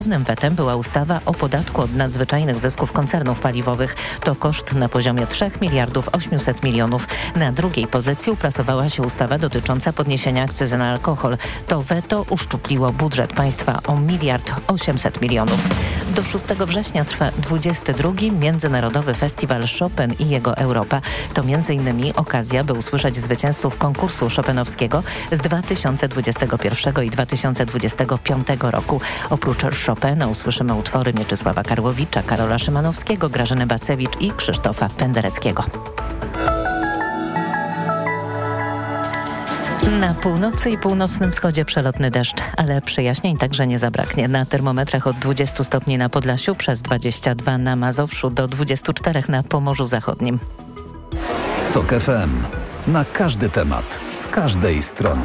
Głównym wetem była ustawa o podatku od nadzwyczajnych zysków koncernów paliwowych. To koszt na poziomie 3 miliardów 800 milionów. Na drugiej pozycji uplasowała się ustawa dotycząca podniesienia akcyzy na alkohol. To weto uszczupliło budżet państwa o 1,8 miliardów. Do 6 września trwa 22. Międzynarodowy Festiwal Chopin i jego Europa. To m.in. okazja, by usłyszeć zwycięzców konkursu chopinowskiego z 2021 i 2025 roku. Oprócz Chopina usłyszymy utwory Mieczysława Karłowicza, Karola Szymanowskiego, Grażyny Bacewicz i Krzysztofa Pendereckiego. Na północy i północnym wschodzie przelotny deszcz, ale przejaśnień także nie zabraknie. Na termometrach od 20 stopni na Podlasiu, przez 22 na Mazowszu, do 24 na Pomorzu Zachodnim. TOK FM. Na każdy temat, z każdej strony.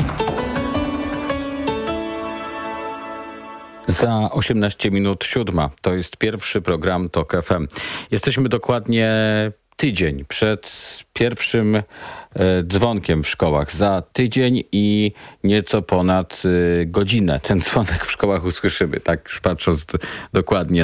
Za 18 minut 7. To jest pierwszy program TOK FM. Jesteśmy dokładnie tydzień przed pierwszym dzwonkiem w szkołach. Za tydzień i nieco ponad godzinę ten dzwonek w szkołach usłyszymy. Tak już patrząc dokładnie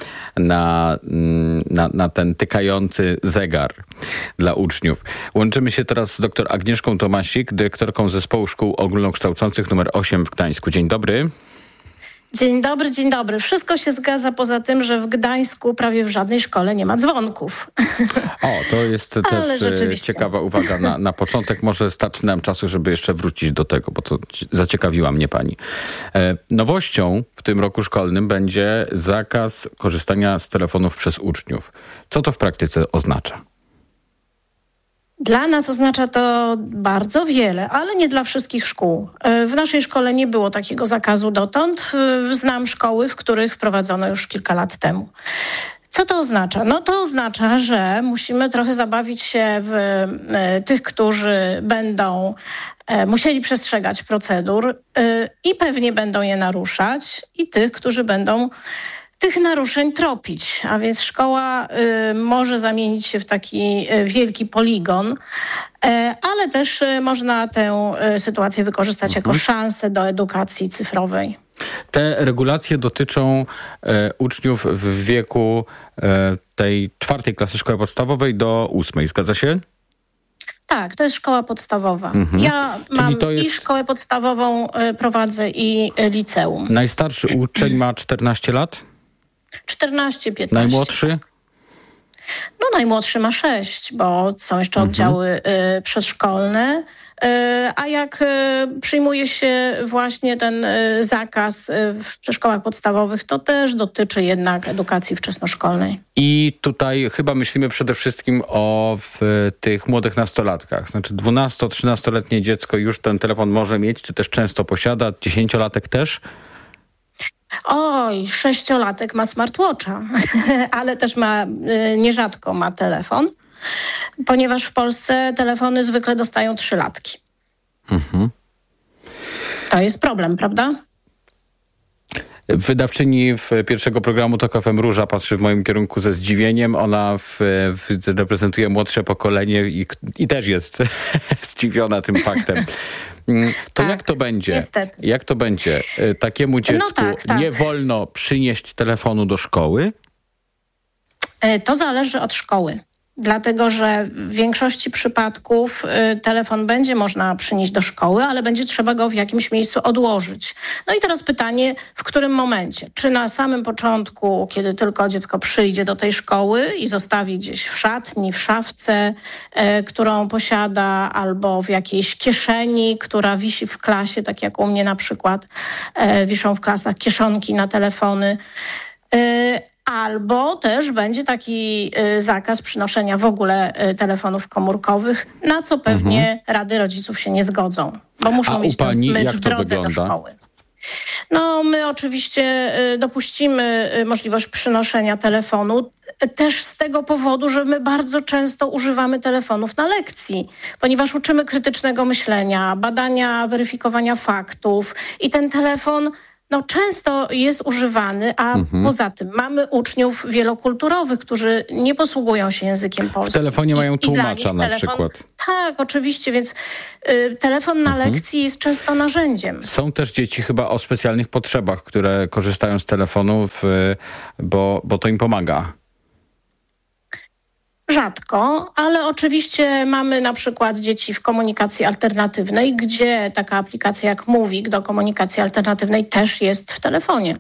na ten tykający zegar dla uczniów. Łączymy się teraz z dr Agnieszką Tomasik, dyrektorką Zespołu Szkół Ogólnokształcących nr 8 w Gdańsku. Dzień dobry. Dzień dobry, dzień dobry. Wszystko się zgadza poza tym, że w Gdańsku prawie w żadnej szkole nie ma dzwonków. O, to jest też ciekawa uwaga na początek. Może starczy nam czasu, żeby jeszcze wrócić do tego, bo to zaciekawiła mnie pani. Nowością w tym roku szkolnym będzie zakaz korzystania z telefonów przez uczniów. Co to w praktyce oznacza? Dla nas oznacza to bardzo wiele, ale nie dla wszystkich szkół. W naszej szkole nie było takiego zakazu dotąd. Znam szkoły, w których wprowadzono już kilka lat temu. Co to oznacza? No to oznacza, że musimy trochę zabawić się w tych, którzy będą musieli przestrzegać procedur i pewnie będą je naruszać, i tych, którzy będą tych naruszeń tropić. A więc szkoła może zamienić się w taki wielki poligon, ale też można tę sytuację wykorzystać jako szansę do edukacji cyfrowej. Te regulacje dotyczą uczniów w wieku tej 4. klasy szkoły podstawowej do 8. Zgadza się? Tak, to jest szkoła podstawowa. Ja mam i szkołę podstawową prowadzę, i liceum. Najstarszy uczeń ma 14 lat? 14-15. Najmłodszy? Tak. No najmłodszy ma 6, bo są jeszcze oddziały przedszkolne. A jak przyjmuje się właśnie ten zakaz w szkołach podstawowych, to też dotyczy jednak edukacji wczesnoszkolnej. I tutaj chyba myślimy przede wszystkim o tych młodych nastolatkach. Znaczy 12-13-letnie dziecko już ten telefon może mieć, czy też często posiada, 10-latek też? Oj, 6-latek ma smartwatcha, ale też nierzadko ma telefon, ponieważ w Polsce telefony zwykle dostają 3-latki. To jest problem, prawda? Wydawczyni pierwszego programu TOK FM Róża patrzy w moim kierunku ze zdziwieniem. Ona reprezentuje młodsze pokolenie i też jest zdziwiona tym faktem. To tak, jak to będzie? Niestety. Jak to będzie? Takiemu dziecku tak. Nie wolno przynieść telefonu do szkoły? To zależy od szkoły. Dlatego, że w większości przypadków telefon będzie można przynieść do szkoły, ale będzie trzeba go w jakimś miejscu odłożyć. No i teraz pytanie, w którym momencie? Czy na samym początku, kiedy tylko dziecko przyjdzie do tej szkoły i zostawi gdzieś w szatni, w szafce, którą posiada, albo w jakiejś kieszeni, która wisi w klasie, tak jak u mnie na przykład wiszą w klasach kieszonki na telefony, albo też będzie taki zakaz przynoszenia w ogóle telefonów komórkowych, na co pewnie rady rodziców się nie zgodzą, bo muszą mieć ten smycz w drodze do szkoły. No, my oczywiście dopuścimy możliwość przynoszenia telefonu też z tego powodu, że my bardzo często używamy telefonów na lekcji, ponieważ uczymy krytycznego myślenia, badania, weryfikowania faktów i ten telefon często jest używany, a poza tym mamy uczniów wielokulturowych, którzy nie posługują się językiem polskim. W telefonie mają tłumacza na przykład. Tak, oczywiście, więc telefon na lekcji jest często narzędziem. Są też dzieci chyba o specjalnych potrzebach, które korzystają z telefonów, bo to im pomaga. Rzadko, ale oczywiście mamy na przykład dzieci w komunikacji alternatywnej, gdzie taka aplikacja jak Mówik do komunikacji alternatywnej też jest w telefonie.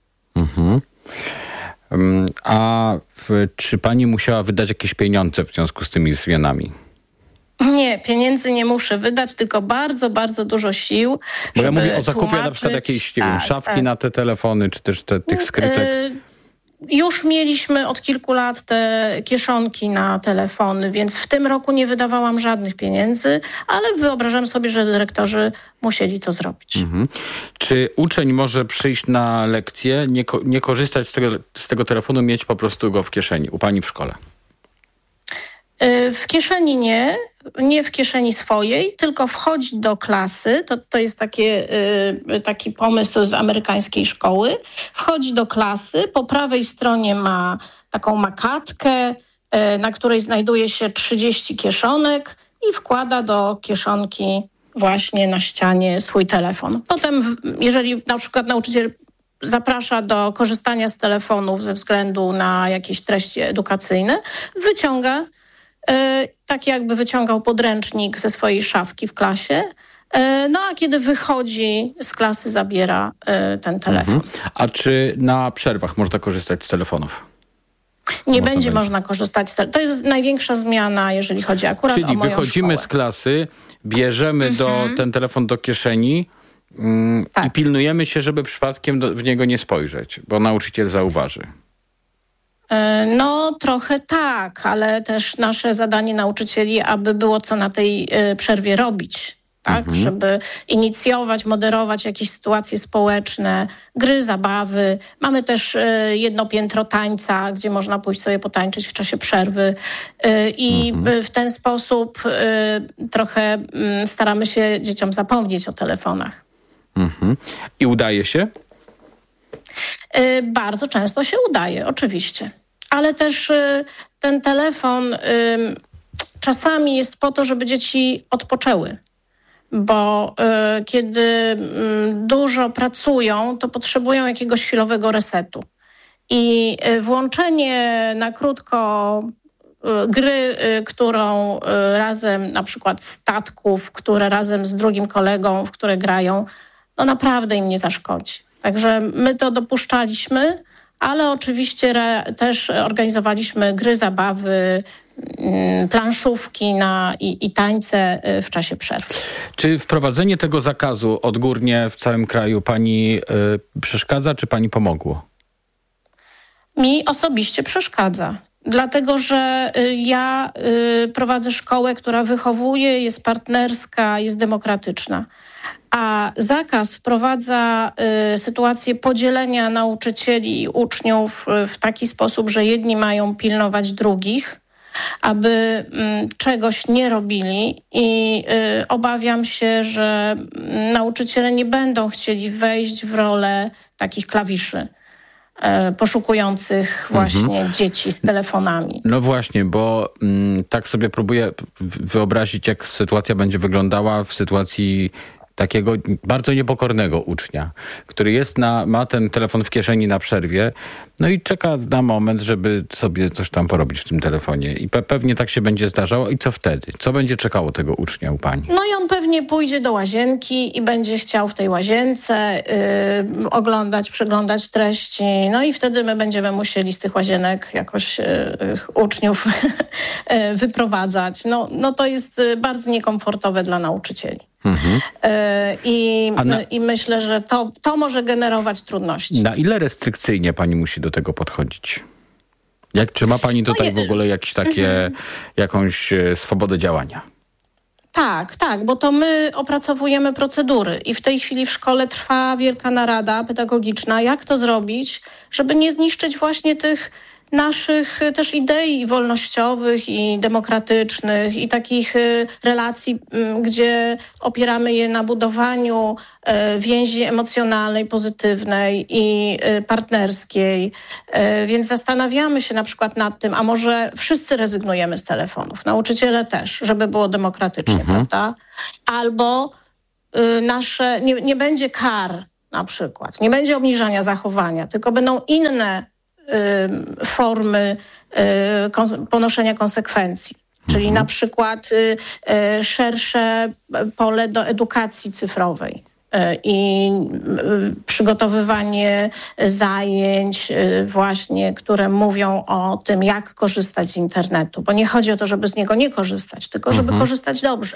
Czy pani musiała wydać jakieś pieniądze w związku z tymi zmianami? Nie, pieniędzy nie muszę wydać, tylko bardzo, bardzo dużo sił. Bo ja mówię o zakupie na przykład jakiejś, nie wiem, szafki na te telefony, czy też tych skrytek. Już mieliśmy od kilku lat te kieszonki na telefony, więc w tym roku nie wydawałam żadnych pieniędzy, ale wyobrażam sobie, że dyrektorzy musieli to zrobić. Czy uczeń może przyjść na lekcję, nie korzystać z tego telefonu, mieć po prostu go w kieszeni, u pani w szkole? W kieszeni nie w kieszeni swojej, tylko wchodzić do klasy. To jest taki pomysł z amerykańskiej szkoły. Wchodzi do klasy, po prawej stronie ma taką makatkę, na której znajduje się 30 kieszonek i wkłada do kieszonki właśnie na ścianie swój telefon. Potem, jeżeli na przykład nauczyciel zaprasza do korzystania z telefonów ze względu na jakieś treści edukacyjne, wyciąga tak jakby wyciągał podręcznik ze swojej szafki w klasie, a kiedy wychodzi z klasy, zabiera ten telefon. A czy na przerwach można korzystać z telefonów? Nie będzie można korzystać z telefonów. To jest największa zmiana, jeżeli chodzi akurat o moją szkołę. Czyli wychodzimy z klasy, bierzemy ten telefon do kieszeni i pilnujemy się, żeby przypadkiem w niego nie spojrzeć, bo nauczyciel zauważy. Trochę tak, ale też nasze zadanie nauczycieli, aby było co na tej przerwie robić, tak? Żeby inicjować, moderować jakieś sytuacje społeczne, gry, zabawy. Mamy też jedno piętro tańca, gdzie można pójść sobie potańczyć w czasie przerwy i w ten sposób trochę staramy się dzieciom zapomnieć o telefonach. I udaje się? Bardzo często się udaje, oczywiście. Ale też ten telefon czasami jest po to, żeby dzieci odpoczęły. Bo kiedy dużo pracują, to potrzebują jakiegoś chwilowego resetu. I włączenie na krótko gry, którą razem, na przykład statków, które razem z drugim kolegą, w które grają, naprawdę im nie zaszkodzi. Także my to dopuszczaliśmy, ale oczywiście też organizowaliśmy gry, zabawy, planszówki i tańce w czasie przerw. Czy wprowadzenie tego zakazu odgórnie w całym kraju pani przeszkadza, czy pani pomogło? Mi osobiście przeszkadza. Dlatego, że ja prowadzę szkołę, która wychowuje, jest partnerska, jest demokratyczna. A zakaz wprowadza sytuację podzielenia nauczycieli i uczniów w taki sposób, że jedni mają pilnować drugich, aby czegoś nie robili i obawiam się, że nauczyciele nie będą chcieli wejść w rolę takich klawiszy poszukujących właśnie dzieci z telefonami. No właśnie, bo tak sobie próbuję wyobrazić, jak sytuacja będzie wyglądała w sytuacji takiego bardzo niepokornego ucznia, który ma ten telefon w kieszeni na przerwie, no i czeka na moment, żeby sobie coś tam porobić w tym telefonie. I pewnie tak się będzie zdarzało. I co wtedy? Co będzie czekało tego ucznia u pani? No i on pewnie pójdzie do łazienki i będzie chciał w tej łazience przeglądać treści. No i wtedy my będziemy musieli z tych łazienek jakoś uczniów wyprowadzać. No to jest bardzo niekomfortowe dla nauczycieli. I myślę, że to może generować trudności. Na ile restrykcyjnie pani musi do tego podchodzić? Czy ma pani tutaj w ogóle jakąś swobodę działania? Tak, bo to my opracowujemy procedury i w tej chwili w szkole trwa wielka narada pedagogiczna, jak to zrobić, żeby nie zniszczyć właśnie tych naszych też idei wolnościowych i demokratycznych i takich relacji, gdzie opieramy je na budowaniu więzi emocjonalnej, pozytywnej i partnerskiej. Więc zastanawiamy się na przykład nad tym, a może wszyscy rezygnujemy z telefonów, nauczyciele też, żeby było demokratycznie, prawda? Albo nie będzie kar na przykład, nie będzie obniżania zachowania, tylko będą inne formy ponoszenia konsekwencji. Czyli na przykład szersze pole do edukacji cyfrowej i przygotowywanie zajęć właśnie, które mówią o tym, jak korzystać z internetu. Bo nie chodzi o to, żeby z niego nie korzystać, tylko żeby korzystać dobrze.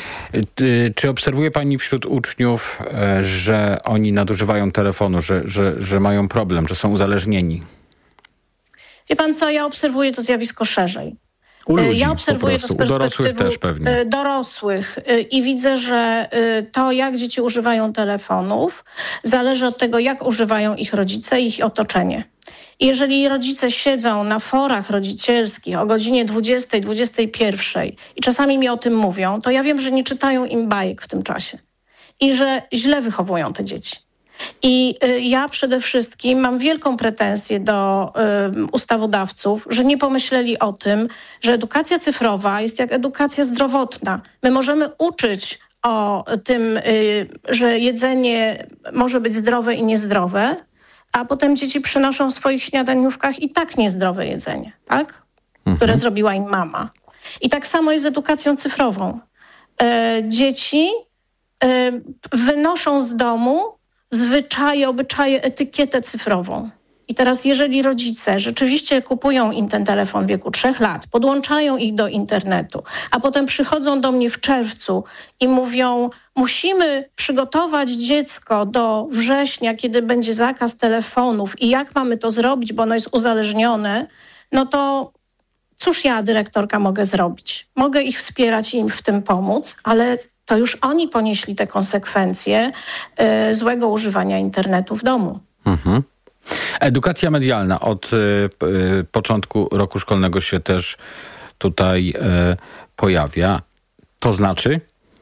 Czy obserwuje pani wśród uczniów, że oni nadużywają telefonu, że mają problem, że są uzależnieni? Wie pan co, ja obserwuję to zjawisko szerzej. U ludzi ja obserwuję to z perspektywy dorosłych też pewnie. Dorosłych i widzę, że to, jak dzieci używają telefonów, zależy od tego, jak używają ich rodzice i ich otoczenie. I jeżeli rodzice siedzą na forach rodzicielskich o godzinie 20, 21 i czasami mi o tym mówią, to ja wiem, że nie czytają im bajek w tym czasie i że źle wychowują te dzieci. I ja przede wszystkim mam wielką pretensję do ustawodawców, że nie pomyśleli o tym, że edukacja cyfrowa jest jak edukacja zdrowotna. My możemy uczyć o tym, że jedzenie może być zdrowe i niezdrowe, a potem dzieci przynoszą w swoich śniadaniówkach i tak niezdrowe jedzenie, tak? Które zrobiła im mama. I tak samo jest z edukacją cyfrową. Dzieci wynoszą z domu zwyczaje, obyczaje, etykietę cyfrową. I teraz jeżeli rodzice rzeczywiście kupują im ten telefon w wieku 3 lat, podłączają ich do internetu, a potem przychodzą do mnie w czerwcu i mówią, musimy przygotować dziecko do września, kiedy będzie zakaz telefonów i jak mamy to zrobić, bo ono jest uzależnione, no to cóż ja, dyrektorka, mogę zrobić? Mogę ich wspierać i im w tym pomóc, ale to już oni ponieśli te konsekwencje złego używania internetu w domu. Edukacja medialna od początku roku szkolnego się też tutaj pojawia. To znaczy?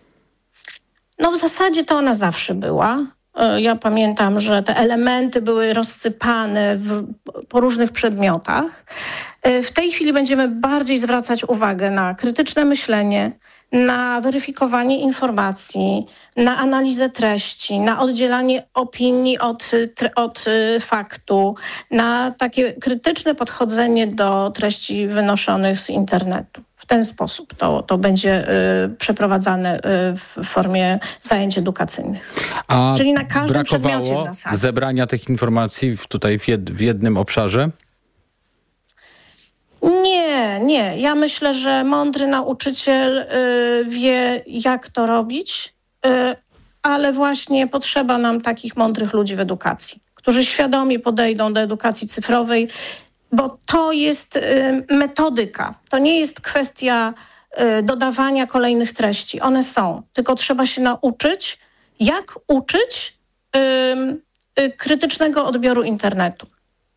No w zasadzie to ona zawsze była. Ja pamiętam, że te elementy były rozsypane po różnych przedmiotach. W tej chwili będziemy bardziej zwracać uwagę na krytyczne myślenie, na weryfikowanie informacji, na analizę treści, na oddzielanie opinii od faktu, na takie krytyczne podchodzenie do treści wynoszonych z internetu. W ten sposób to będzie przeprowadzane w formie zajęć edukacyjnych. Czyli na każdym przedmiocie w zasadzie. Zebrania tych informacji tutaj w jednym obszarze? Nie. Ja myślę, że mądry nauczyciel wie, jak to robić, ale właśnie potrzeba nam takich mądrych ludzi w edukacji, którzy świadomie podejdą do edukacji cyfrowej, bo to jest metodyka. To nie jest kwestia dodawania kolejnych treści. One są, tylko trzeba się nauczyć, jak uczyć krytycznego odbioru internetu.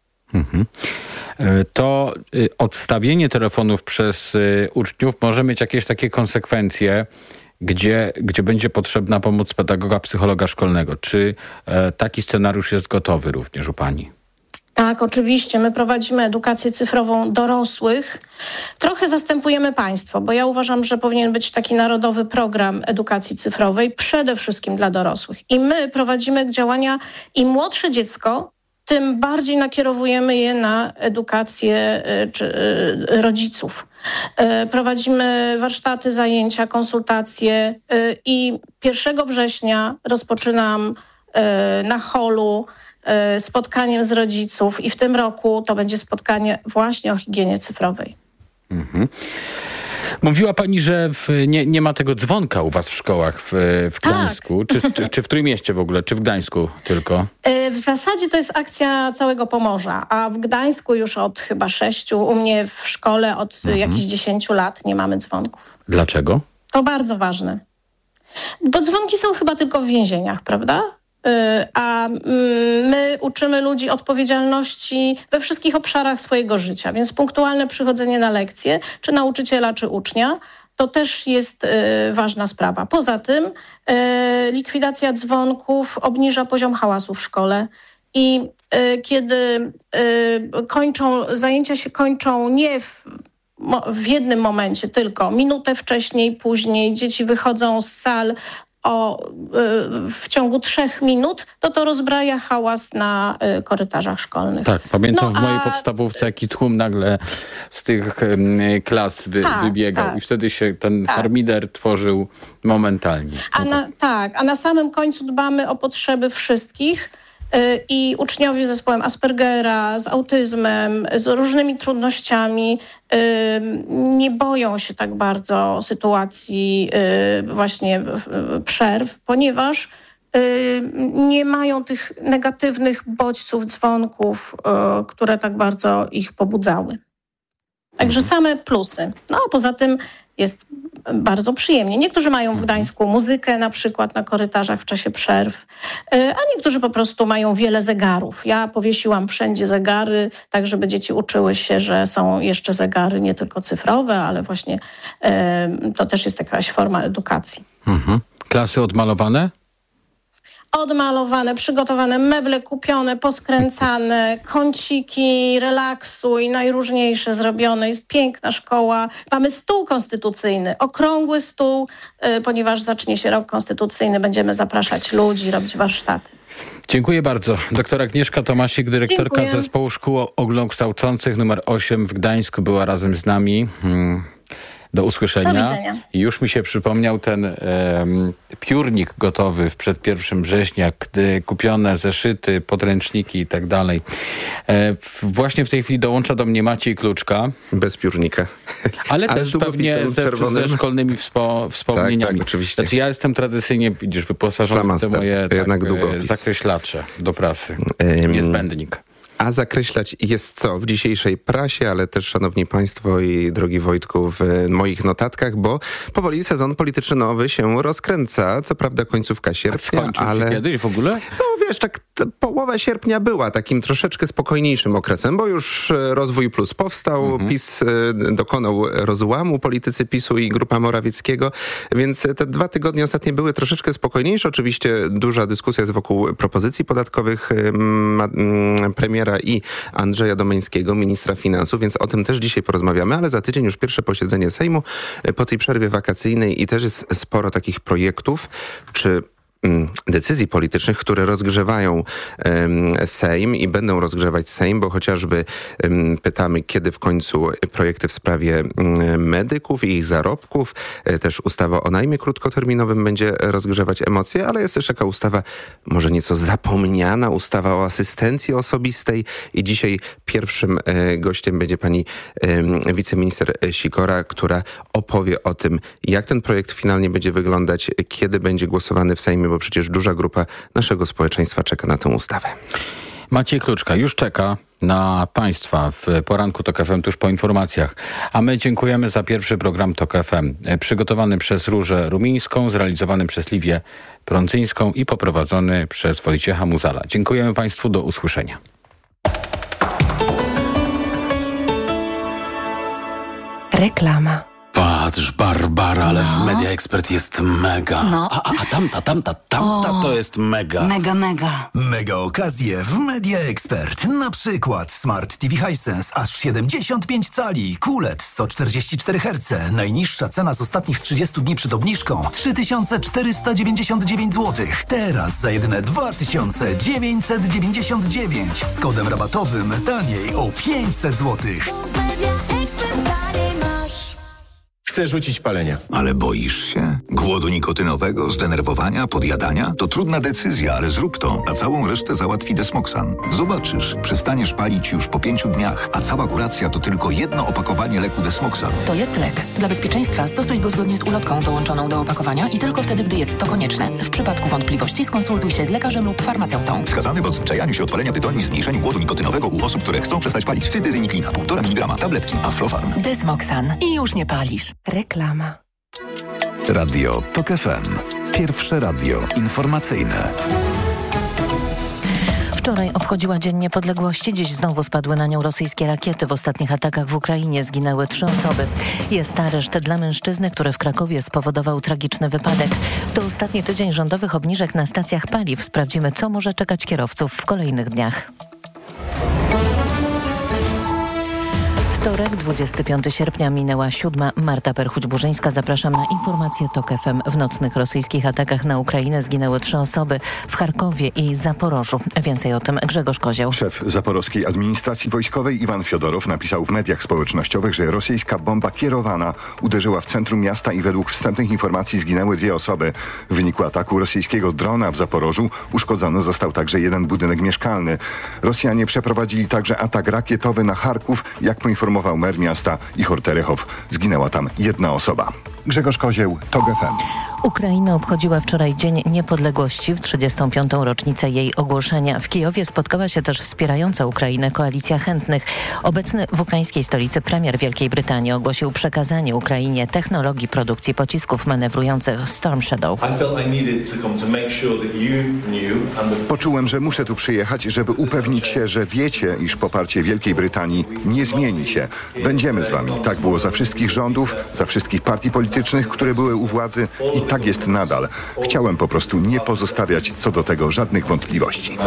To odstawienie telefonów przez uczniów może mieć jakieś takie konsekwencje, gdzie będzie potrzebna pomoc pedagoga, psychologa szkolnego. Czy taki scenariusz jest gotowy również u pani? Tak, oczywiście. My prowadzimy edukację cyfrową dorosłych. Trochę zastępujemy państwo, bo ja uważam, że powinien być taki narodowy program edukacji cyfrowej, przede wszystkim dla dorosłych. I my prowadzimy działania, im młodsze dziecko, tym bardziej nakierowujemy je na edukację rodziców. Prowadzimy warsztaty, zajęcia, konsultacje i 1 września rozpoczynam na holu spotkaniem z rodziców i w tym roku to będzie spotkanie właśnie o higienie cyfrowej. Mówiła pani, że nie ma tego dzwonka u was w szkołach w Gdańsku. Tak. Czy w Trójmieście w ogóle, czy w Gdańsku tylko? W zasadzie to jest akcja całego Pomorza, a w Gdańsku już od chyba 6, u mnie w szkole od jakichś 10 lat nie mamy dzwonków. Dlaczego? To bardzo ważne. Bo dzwonki są chyba tylko w więzieniach, prawda? A my uczymy ludzi odpowiedzialności we wszystkich obszarach swojego życia. Więc punktualne przychodzenie na lekcje, czy nauczyciela, czy ucznia, to też jest ważna sprawa. Poza tym likwidacja dzwonków obniża poziom hałasu w szkole. I kiedy zajęcia się kończą nie w jednym momencie, tylko minutę wcześniej, później, dzieci wychodzą z sal w ciągu 3 minut, to rozbraja hałas na korytarzach szkolnych. Tak, pamiętam w mojej podstawówce, jaki tłum nagle z tych klas wybiegał i wtedy się ten harmider tworzył momentalnie. A na samym końcu dbamy o potrzeby wszystkich i uczniowie z zespołem Aspergera, z autyzmem, z różnymi trudnościami nie boją się tak bardzo sytuacji właśnie przerw, ponieważ nie mają tych negatywnych bodźców, dzwonków, które tak bardzo ich pobudzały. Także same plusy. No a poza tym jest bardzo przyjemnie. Niektórzy mają w Gdańsku muzykę na przykład na korytarzach w czasie przerw, a niektórzy po prostu mają wiele zegarów. Ja powiesiłam wszędzie zegary, tak żeby dzieci uczyły się, że są jeszcze zegary nie tylko cyfrowe, ale właśnie to też jest jakaś forma edukacji. Klasy odmalowane? Odmalowane, przygotowane, meble kupione, poskręcane, kąciki, relaksu i najróżniejsze zrobione. Jest piękna szkoła. Mamy stół konstytucyjny, okrągły stół, ponieważ zacznie się rok konstytucyjny. Będziemy zapraszać ludzi, robić warsztaty. Dziękuję bardzo. Doktor Agnieszka Tomasik, dyrektorka Zespołu Szkół Ogólnokształcących nr 8 w Gdańsku, była razem z nami. Do usłyszenia. Do widzenia. I już mi się przypomniał ten piórnik gotowy przed 1 września, gdy kupione zeszyty, podręczniki i tak dalej. Właśnie w tej chwili dołącza do mnie Maciej Kluczka. Bez piórnika. Ale też pewnie ze szkolnymi wspomnieniami. Tak, oczywiście. Znaczy ja jestem tradycyjnie, widzisz, wyposażony w te moje zakreślacze do prasy. Niezbędnik. A zakreślać jest co w dzisiejszej prasie, ale też, szanowni państwo i drogi Wojtku, w moich notatkach, bo powoli sezon polityczny nowy się rozkręca. Co prawda końcówka sierpnia, skończył się kiedyś w ogóle? No wiesz, tak połowa sierpnia była takim troszeczkę spokojniejszym okresem, bo już Rozwój Plus powstał, PiS dokonał rozłamu, politycy PiS-u i grupa Morawieckiego, więc te 2 tygodnie ostatnie były troszeczkę spokojniejsze. Oczywiście duża dyskusja jest wokół propozycji podatkowych premiera i Andrzeja Domańskiego, ministra finansów, więc o tym też dzisiaj porozmawiamy, ale za tydzień już pierwsze posiedzenie Sejmu po tej przerwie wakacyjnej i też jest sporo takich projektów, czy decyzji politycznych, które rozgrzewają Sejm i będą rozgrzewać Sejm, bo chociażby pytamy, kiedy w końcu projekty w sprawie medyków i ich zarobków, też ustawa o najmie krótkoterminowym będzie rozgrzewać emocje, ale jest też taka ustawa, może nieco zapomniana, ustawa o asystencji osobistej i dzisiaj pierwszym gościem będzie pani wiceminister Sikora, która opowie o tym, jak ten projekt finalnie będzie wyglądać, kiedy będzie głosowany w Sejmie, bo przecież duża grupa naszego społeczeństwa czeka na tę ustawę. Maciej Kluczka już czeka na państwa w poranku TOK FM tuż po informacjach. A my dziękujemy za pierwszy program TOK FM. Przygotowany przez Różę Rumińską, zrealizowany przez Liwię Prądzyńską i poprowadzony przez Wojciecha Muzala. Dziękujemy państwu, do usłyszenia. Reklama. Patrz, Barbara, ale w Media Expert jest mega. No. A tamta to jest mega. Mega. Mega okazje w Media Expert. Na przykład Smart TV Hisense aż 75 cali, QLED 144 Hz. Najniższa cena z ostatnich 30 dni przed obniżką 3499 zł. Teraz za jedyne 2999. Z kodem rabatowym taniej o 500 zł. Chcę rzucić palenie. Ale boisz się? Głodu nikotynowego, zdenerwowania, podjadania? To trudna decyzja, ale zrób to, a całą resztę załatwi Desmoxan. Zobaczysz, przestaniesz palić już po 5 dniach, a cała kuracja to tylko jedno opakowanie leku Desmoxan. To jest lek. Dla bezpieczeństwa stosuj go zgodnie z ulotką dołączoną do opakowania i tylko wtedy, gdy jest to konieczne. W przypadku wątpliwości skonsultuj się z lekarzem lub farmaceutą. Wskazany w odzwyczajaniu się od palenia tytoniu i zmniejszeniu głodu nikotynowego u osób, które chcą przestać palić. Cytyzyniklina, 1,5 mg, tabletki Aflofarm. Desmoxan. I już nie palisz. Reklama. Radio TOK FM. Pierwsze radio informacyjne. Wczoraj obchodziła Dzień Niepodległości. Dziś znowu spadły na nią rosyjskie rakiety. W ostatnich atakach w Ukrainie zginęły 3 osoby. Jest areszt dla mężczyzny, który w Krakowie spowodował tragiczny wypadek. To ostatni tydzień rządowych obniżek na stacjach paliw. Sprawdzimy, co może czekać kierowców w kolejnych dniach. Wtorek, 25 sierpnia, minęła 7. Marta Perchuć-Burzyńska. Zapraszam na informacje TOK FM. W nocnych rosyjskich atakach na Ukrainę zginęły 3 osoby w Charkowie i Zaporożu. Więcej o tym Grzegorz Kozieł. Szef zaporowskiej administracji wojskowej Iwan Fiodorow napisał w mediach społecznościowych, że rosyjska bomba kierowana uderzyła w centrum miasta i według wstępnych informacji zginęły 2 osoby. W wyniku ataku rosyjskiego drona w Zaporożu uszkodzony został także jeden budynek mieszkalny. Rosjanie przeprowadzili także atak rakietowy na Charków, jak poinformował mer miasta Ichor Terechow. Zginęła tam 1 osoba. Grzegorz Kozieł, TOK FM. Ukraina obchodziła wczoraj Dzień Niepodległości w 35. rocznicę jej ogłoszenia. W Kijowie spotkała się też wspierająca Ukrainę Koalicja Chętnych. Obecny w ukraińskiej stolicy premier Wielkiej Brytanii ogłosił przekazanie Ukrainie technologii produkcji pocisków manewrujących Storm Shadow. Poczułem, że muszę tu przyjechać, żeby upewnić się, że wiecie, iż poparcie Wielkiej Brytanii nie zmieni się. Będziemy z wami. Tak było za wszystkich rządów, za wszystkich partii politycznych, które były u władzy i tak jest nadal. Chciałem po prostu nie pozostawiać co do tego żadnych wątpliwości.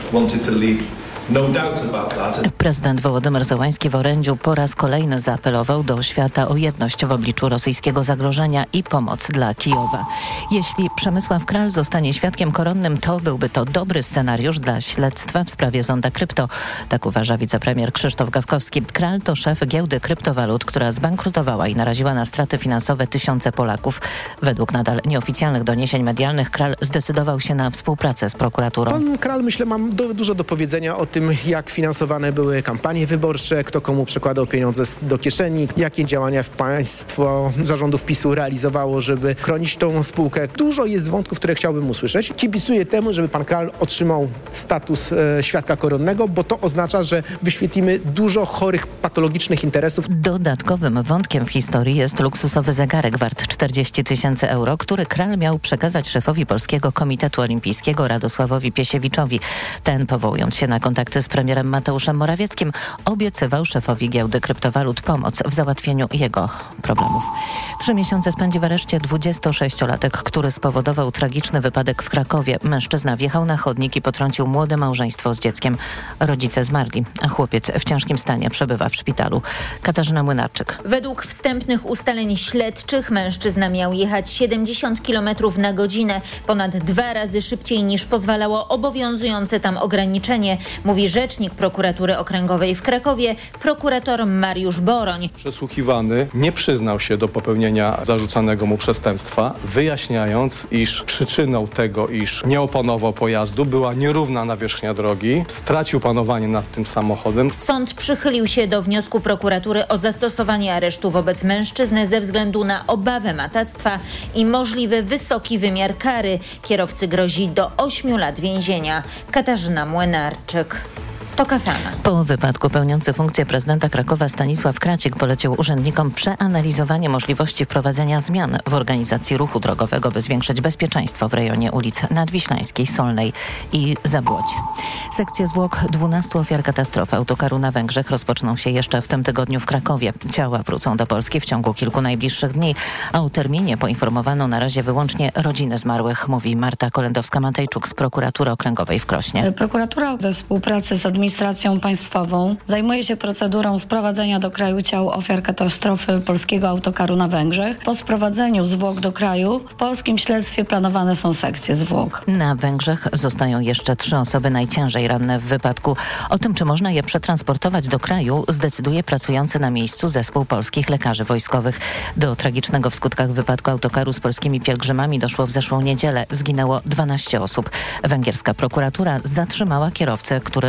Prezydent Wołodymyr Zełański w orędziu po raz kolejny zaapelował do świata o jedność w obliczu rosyjskiego zagrożenia i pomoc dla Kijowa. Jeśli Przemysław Kral zostanie świadkiem koronnym, to byłby to dobry scenariusz dla śledztwa w sprawie zonda krypto. Tak uważa wicepremier Krzysztof Gawkowski. Kral to szef giełdy kryptowalut, która zbankrutowała i naraziła na straty finansowe tysiące Polaków. Według nadal nieoficjalnych doniesień medialnych Kral zdecydował się na współpracę z prokuraturą. Pan Kral, myślę, ma dużo do powiedzenia o tym, jak finansowane były kampanie wyborcze, kto komu przekładał pieniądze do kieszeni, jakie działania państwo zarządów PiS-u realizowało, żeby chronić tą spółkę. Dużo jest wątków, które chciałbym usłyszeć. Kibicuję temu, żeby pan Kral otrzymał status świadka koronnego, bo to oznacza, że wyświetlimy dużo chorych, patologicznych interesów. Dodatkowym wątkiem w historii jest luksusowy zegarek wart 40 000 euro, który Kral miał przekazać szefowi Polskiego Komitetu Olimpijskiego Radosławowi Piesiewiczowi. Ten, powołując się na kontakty z premierem Mateuszem Morawieckim, obiecywał szefowi giełdy kryptowalut pomoc w załatwieniu jego problemów. 3 miesiące spędzi w areszcie 26-latek, który spowodował tragiczny wypadek w Krakowie. Mężczyzna wjechał na chodnik i potrącił młode małżeństwo z dzieckiem. Rodzice zmarli, a chłopiec w ciężkim stanie przebywa w szpitalu. Katarzyna Młynarczyk. Według wstępnych ustaleń śledczych mężczyzna miał jechać 70 km na godzinę, ponad 2 razy szybciej niż pozwalało obowiązujące tam ograniczenie, mówi rzecznik prokuratury okręgowej w Krakowie, prokurator Mariusz Boroń. Przesłuchiwany nie przyznał się do popełnienia zarzucanego mu przestępstwa, wyjaśniając, iż przyczyną tego, iż nie opanował pojazdu, była nierówna nawierzchnia drogi, stracił panowanie nad tym samochodem. Sąd przychylił się do wniosku prokuratury o zastosowanie aresztu wobec mężczyzny ze względu na obawę matactwa i możliwy wysoki wymiar kary. Kierowcy grozi do 8 lat więzienia. Katarzyna Młynarczyk. TOK FM. Po wypadku pełniący funkcję prezydenta Krakowa Stanisław Kracik polecił urzędnikom przeanalizowanie możliwości wprowadzenia zmian w organizacji ruchu drogowego, by zwiększyć bezpieczeństwo w rejonie ulic Nadwiślańskiej, Solnej i Zabłodzie. Sekcje zwłok 12 ofiar katastrofy autokaru na Węgrzech rozpoczną się jeszcze w tym tygodniu w Krakowie. Ciała wrócą do Polski w ciągu kilku najbliższych dni, a o terminie poinformowano na razie wyłącznie rodziny zmarłych, mówi Marta Kolendowska-Matejczuk z prokuratury okręgowej w Krośnie. Prokuratura we współpracy z administracją państwową zajmuje się procedurą sprowadzenia do kraju ciał ofiar katastrofy polskiego autokaru na Węgrzech. Po sprowadzeniu zwłok do kraju w polskim śledztwie planowane są sekcje zwłok. Na Węgrzech zostają jeszcze 3 osoby najciężej ranne w wypadku. O tym, czy można je przetransportować do kraju, zdecyduje pracujący na miejscu zespół polskich lekarzy wojskowych. Do tragicznego w skutkach wypadku autokaru z polskimi pielgrzymami doszło w zeszłą niedzielę. Zginęło 12 osób. Węgierska prokuratura zatrzymała kierowcę, który najprawdopodobniej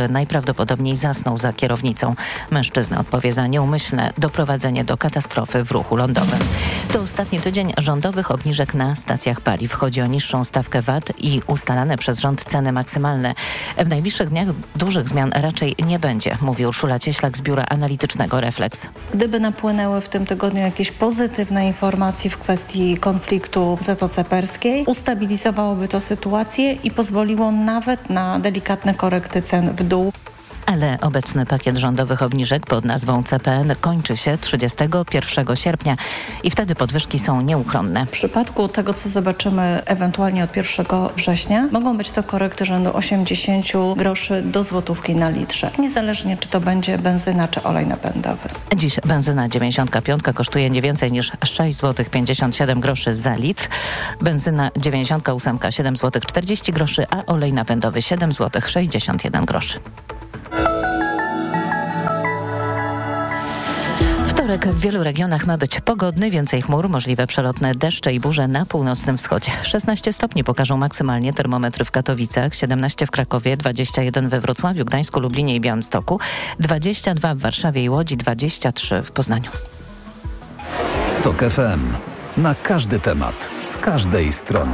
najprawdopodobniej zasnął za kierownicą. Mężczyzna odpowie za nieumyślne doprowadzenie do katastrofy w ruchu lądowym. To ostatni tydzień rządowych obniżek na stacjach paliw. Chodzi o niższą stawkę VAT i ustalane przez rząd ceny maksymalne. W najbliższych dniach dużych zmian raczej nie będzie, mówi Urszula Cieślak z Biura Analitycznego Refleks. Gdyby napłynęły w tym tygodniu jakieś pozytywne informacje w kwestii konfliktu w Zatoce Perskiej, ustabilizowałoby to sytuację i pozwoliło nawet na delikatne korekty cen w dół. Ale obecny pakiet rządowych obniżek pod nazwą CPN kończy się 31 sierpnia i wtedy podwyżki są nieuchronne. W przypadku tego, co zobaczymy ewentualnie od 1 września, mogą być to korekty rzędu 80 groszy do złotówki na litrze. Niezależnie, czy to będzie benzyna, czy olej napędowy. Dziś benzyna 95 kosztuje nie więcej niż 6,57 zł za litr. Benzyna 98 7 zł 40 groszy, a olej napędowy 7 zł 61 groszy. Wtorek w wielu regionach ma być pogodny, więcej chmur, możliwe przelotne deszcze i burze na północnym wschodzie. 16 stopni pokażą maksymalnie termometry w Katowicach, 17 w Krakowie, 21 we Wrocławiu, Gdańsku, Lublinie i Białymstoku, 22 w Warszawie i Łodzi, 23 w Poznaniu. TOK FM. Na każdy temat, z każdej strony.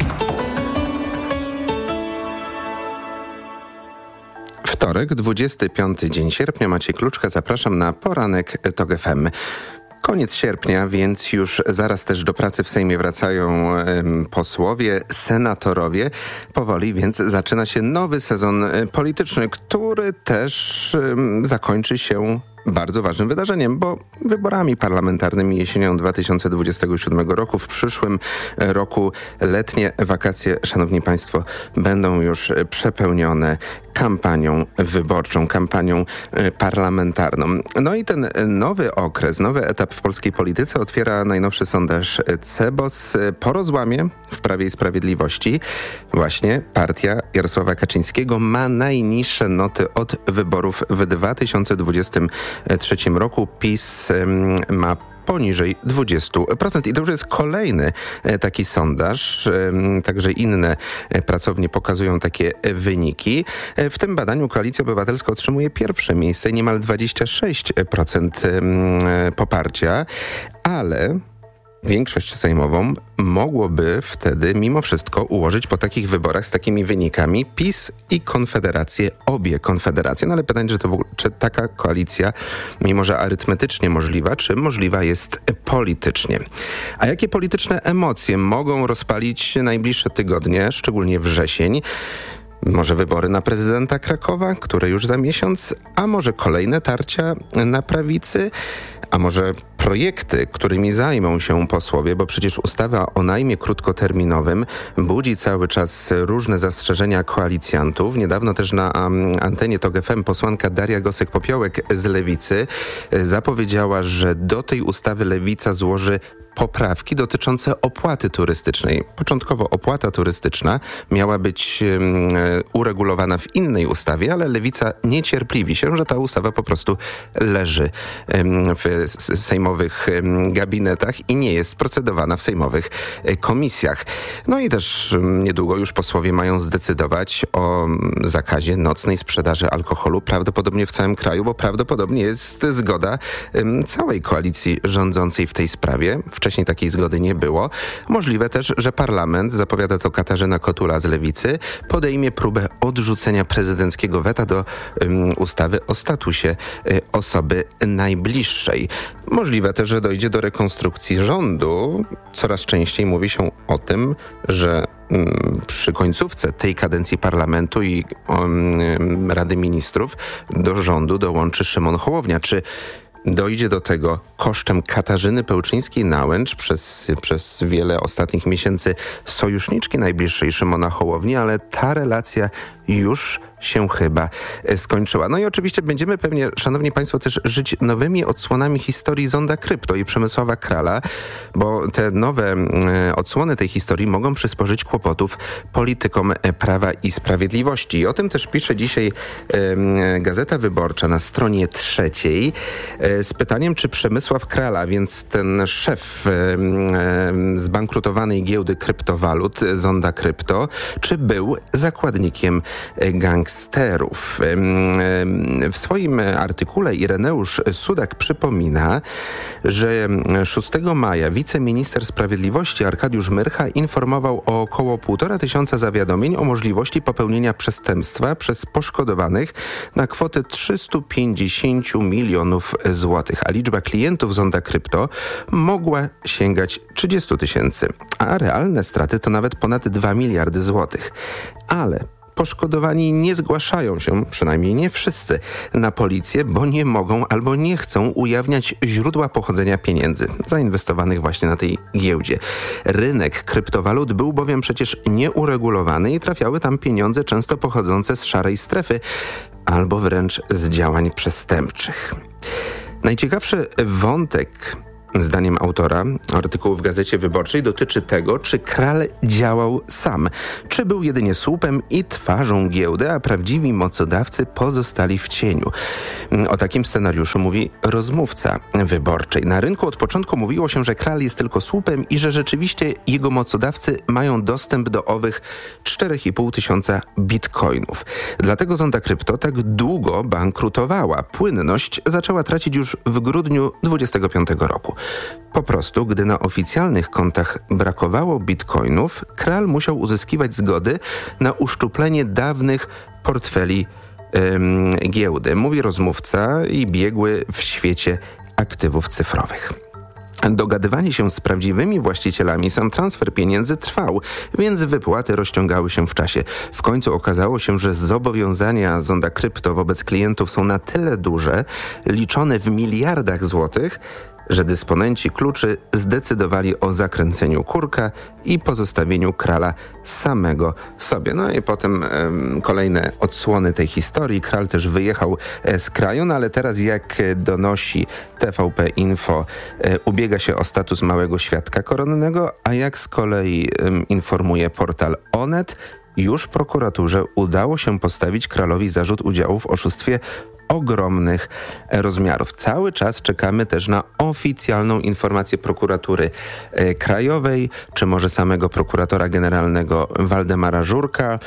Wtorek, 25 dzień sierpnia. Maciej Kluczka, zapraszam na poranek TOK FM. Koniec sierpnia, więc już zaraz też do pracy w Sejmie wracają posłowie, senatorowie. Powoli więc zaczyna się nowy sezon polityczny, który też zakończy się bardzo ważnym wydarzeniem, bo wyborami parlamentarnymi jesienią 2027 roku. W przyszłym roku letnie wakacje, szanowni państwo, będą już przepełnione kampanią wyborczą, kampanią parlamentarną. No i ten nowy okres, nowy etap w polskiej polityce otwiera najnowszy sondaż CEBOS. Po rozłamie w Prawie i Sprawiedliwości właśnie partia Jarosława Kaczyńskiego ma najniższe noty od wyborów w 2023 roku. PiS ma poniżej 20%. I to już jest kolejny taki sondaż. Także inne pracownie pokazują takie wyniki. W tym badaniu Koalicja Obywatelska otrzymuje pierwsze miejsce, niemal 26% poparcia, ale większość sejmową mogłoby wtedy mimo wszystko ułożyć po takich wyborach z takimi wynikami PiS i Konfederację, obie konfederacje. No ale pytanie, czy taka koalicja, mimo że arytmetycznie możliwa, czy możliwa jest politycznie? A jakie polityczne emocje mogą rozpalić najbliższe tygodnie, szczególnie wrzesień? Może wybory na prezydenta Krakowa, które już za miesiąc, a może kolejne tarcia na prawicy, a może projekty, którymi zajmą się posłowie, bo przecież ustawa o najmie krótkoterminowym budzi cały czas różne zastrzeżenia koalicjantów. Niedawno też na antenie TOK FM posłanka Daria Gosek-Popiołek z Lewicy zapowiedziała, że do tej ustawy Lewica złoży poprawki dotyczące opłaty turystycznej. Początkowo opłata turystyczna miała być uregulowana w innej ustawie, ale Lewica niecierpliwi się, że ta ustawa po prostu leży w sejmowych gabinetach i nie jest procedowana w sejmowych komisjach. No i też niedługo już posłowie mają zdecydować o zakazie nocnej sprzedaży alkoholu, prawdopodobnie w całym kraju, bo prawdopodobnie jest zgoda całej koalicji rządzącej w tej sprawie. Wcześniej takiej zgody nie było. Możliwe też, że parlament, zapowiada to Katarzyna Kotula z Lewicy, podejmie próbę odrzucenia prezydenckiego weta do ustawy o statusie osoby najbliższej. Możliwe też, że dojdzie do rekonstrukcji rządu. Coraz częściej mówi się o tym, że przy końcówce tej kadencji parlamentu i Rady Ministrów do rządu dołączy Szymon Hołownia. Czy dojdzie do tego kosztem Katarzyny Pełczyńskiej-Nałęcz, przez wiele ostatnich miesięcy sojuszniczki najbliższej Szymona Hołowni, ale ta relacja już się chyba skończyła. No i oczywiście będziemy pewnie, szanowni państwo, też żyć nowymi odsłonami historii Zonda Krypto i Przemysława Krala, bo te nowe odsłony tej historii mogą przysporzyć kłopotów politykom Prawa i Sprawiedliwości. I o tym też pisze dzisiaj Gazeta Wyborcza na stronie 3 z pytaniem, czy Przemysław Krala, więc ten szef zbankrutowanej giełdy kryptowalut Zonda Krypto, czy był zakładnikiem gangu gangsterów. W swoim artykule Ireneusz Sudak przypomina, że 6 maja wiceminister sprawiedliwości Arkadiusz Myrcha informował o około 1500 zawiadomień o możliwości popełnienia przestępstwa przez poszkodowanych na kwotę 350 milionów złotych, a liczba klientów Zonda Krypto mogła sięgać 30 000, a realne straty to nawet ponad 2 miliardy złotych. Ale poszkodowani nie zgłaszają się, przynajmniej nie wszyscy, na policję, bo nie mogą albo nie chcą ujawniać źródła pochodzenia pieniędzy zainwestowanych właśnie na tej giełdzie. Rynek kryptowalut był bowiem przecież nieuregulowany i trafiały tam pieniądze często pochodzące z szarej strefy albo wręcz z działań przestępczych. Najciekawszy wątek, zdaniem autora artykułu w Gazecie Wyborczej, dotyczy tego, czy Kral działał sam, czy był jedynie słupem i twarzą giełdy, a prawdziwi mocodawcy pozostali w cieniu. O takim scenariuszu mówi rozmówca Wyborczej. Na rynku od początku mówiło się, że Kral jest tylko słupem i że rzeczywiście jego mocodawcy mają dostęp do owych 4,5 tysiąca bitcoinów. Dlatego Zonda Krypto tak długo bankrutowała. Płynność zaczęła tracić już w grudniu 2025 roku. Po prostu, gdy na oficjalnych kontach brakowało bitcoinów, Kral musiał uzyskiwać zgody na uszczuplenie dawnych portfeli giełdy, mówi rozmówca i biegły w świecie aktywów cyfrowych. Dogadywanie się z prawdziwymi właścicielami, sam transfer pieniędzy trwał, więc wypłaty rozciągały się w czasie. W końcu okazało się, że zobowiązania Zonda Krypto wobec klientów są na tyle duże, liczone w miliardach złotych, że dysponenci kluczy zdecydowali o zakręceniu kurka i pozostawieniu Krala samego sobie. No i potem kolejne odsłony tej historii. Kral też wyjechał z kraju, no ale teraz, jak donosi TVP Info, ubiega się o status małego świadka koronnego, a jak z kolei informuje portal Onet, już prokuraturze udało się postawić Kralowi zarzut udziału w oszustwie ogromnych rozmiarów. Cały czas czekamy też na oficjalną informację prokuratury krajowej, czy może samego prokuratora generalnego Waldemara Żurka.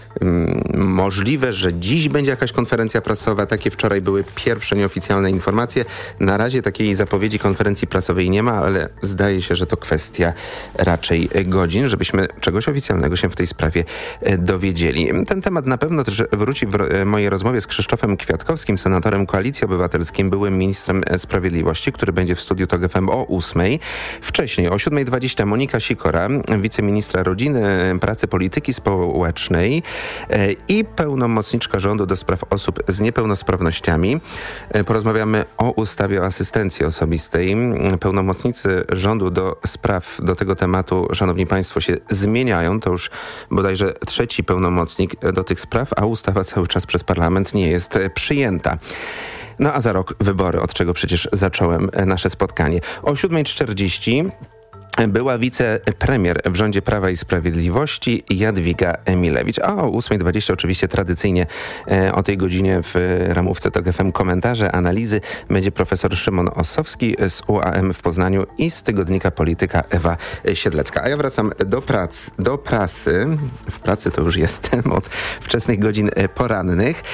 Możliwe, że dziś będzie jakaś konferencja prasowa. Takie wczoraj były pierwsze nieoficjalne informacje. Na razie takiej zapowiedzi konferencji prasowej nie ma, ale zdaje się, że to kwestia raczej godzin, żebyśmy czegoś oficjalnego się w tej sprawie dowiedzieli. Ten temat na pewno też wróci w mojej rozmowie z Krzysztofem Kwiatkowskim, senatorem Koalicji Obywatelskiej, byłym ministrem sprawiedliwości, który będzie w studiu TOK FM o 8:00. Wcześniej o 7:20 Monika Sikora, wiceministra rodziny, pracy, polityki społecznej i pełnomocniczka rządu do spraw osób z niepełnosprawnościami. Porozmawiamy o ustawie o asystencji osobistej. Pełnomocnicy rządu do tego tematu, szanowni państwo, się zmieniają. To już bodajże trzeci pełnomocnik do tych spraw, a ustawa cały czas przez parlament nie jest przyjęta. No a za rok wybory, od czego przecież zacząłem nasze spotkanie. O 7:40 była wicepremier w rządzie Prawa i Sprawiedliwości Jadwiga Emilewicz. A o 8:20 oczywiście tradycyjnie o tej godzinie w ramówce TOK FM komentarze, analizy będzie profesor Szymon Ossowski z UAM w Poznaniu i z tygodnika Polityka Ewa Siedlecka. A ja wracam do prasy. W pracy to już jestem od wczesnych godzin porannych.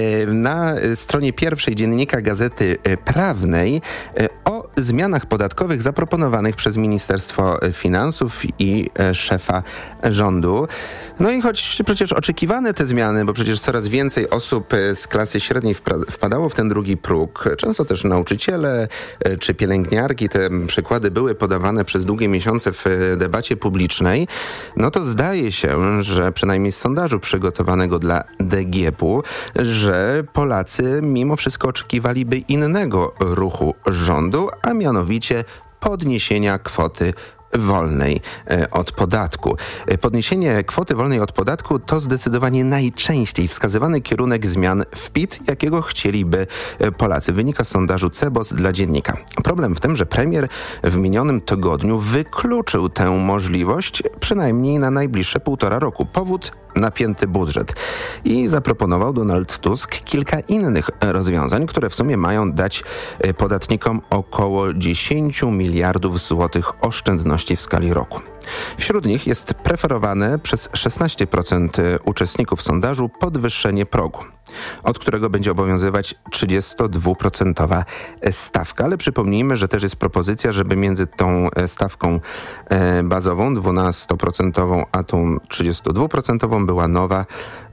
Na stronie pierwszej dziennika Gazety Prawnej o zmianach podatkowych zaproponowanych przez Ministerstwo Finansów i szefa rządu. No i choć przecież oczekiwane te zmiany, bo przecież coraz więcej osób z klasy średniej wpadało w ten drugi próg, często też nauczyciele czy pielęgniarki, te przykłady były podawane przez długie miesiące w debacie publicznej, no to zdaje się, że przynajmniej z sondażu przygotowanego dla DGP-u, że Polacy mimo wszystko oczekiwaliby innego ruchu rządu, a mianowicie podniesienia kwoty wolnej od podatku. Podniesienie kwoty wolnej od podatku to zdecydowanie najczęściej wskazywany kierunek zmian w PIT, jakiego chcieliby Polacy. Wynika z sondażu CBOS dla Dziennika. Problem w tym, że premier w minionym tygodniu wykluczył tę możliwość przynajmniej na najbliższe 1,5 roku. Powód? Napięty budżet. I zaproponował Donald Tusk kilka innych rozwiązań, które w sumie mają dać podatnikom około 10 miliardów złotych oszczędności żywności w skali roku. Wśród nich jest preferowane przez 16% uczestników sondażu podwyższenie progu, od którego będzie obowiązywać 32% stawka. Ale przypomnijmy, że też jest propozycja, żeby między tą stawką bazową 12% a tą 32% była nowa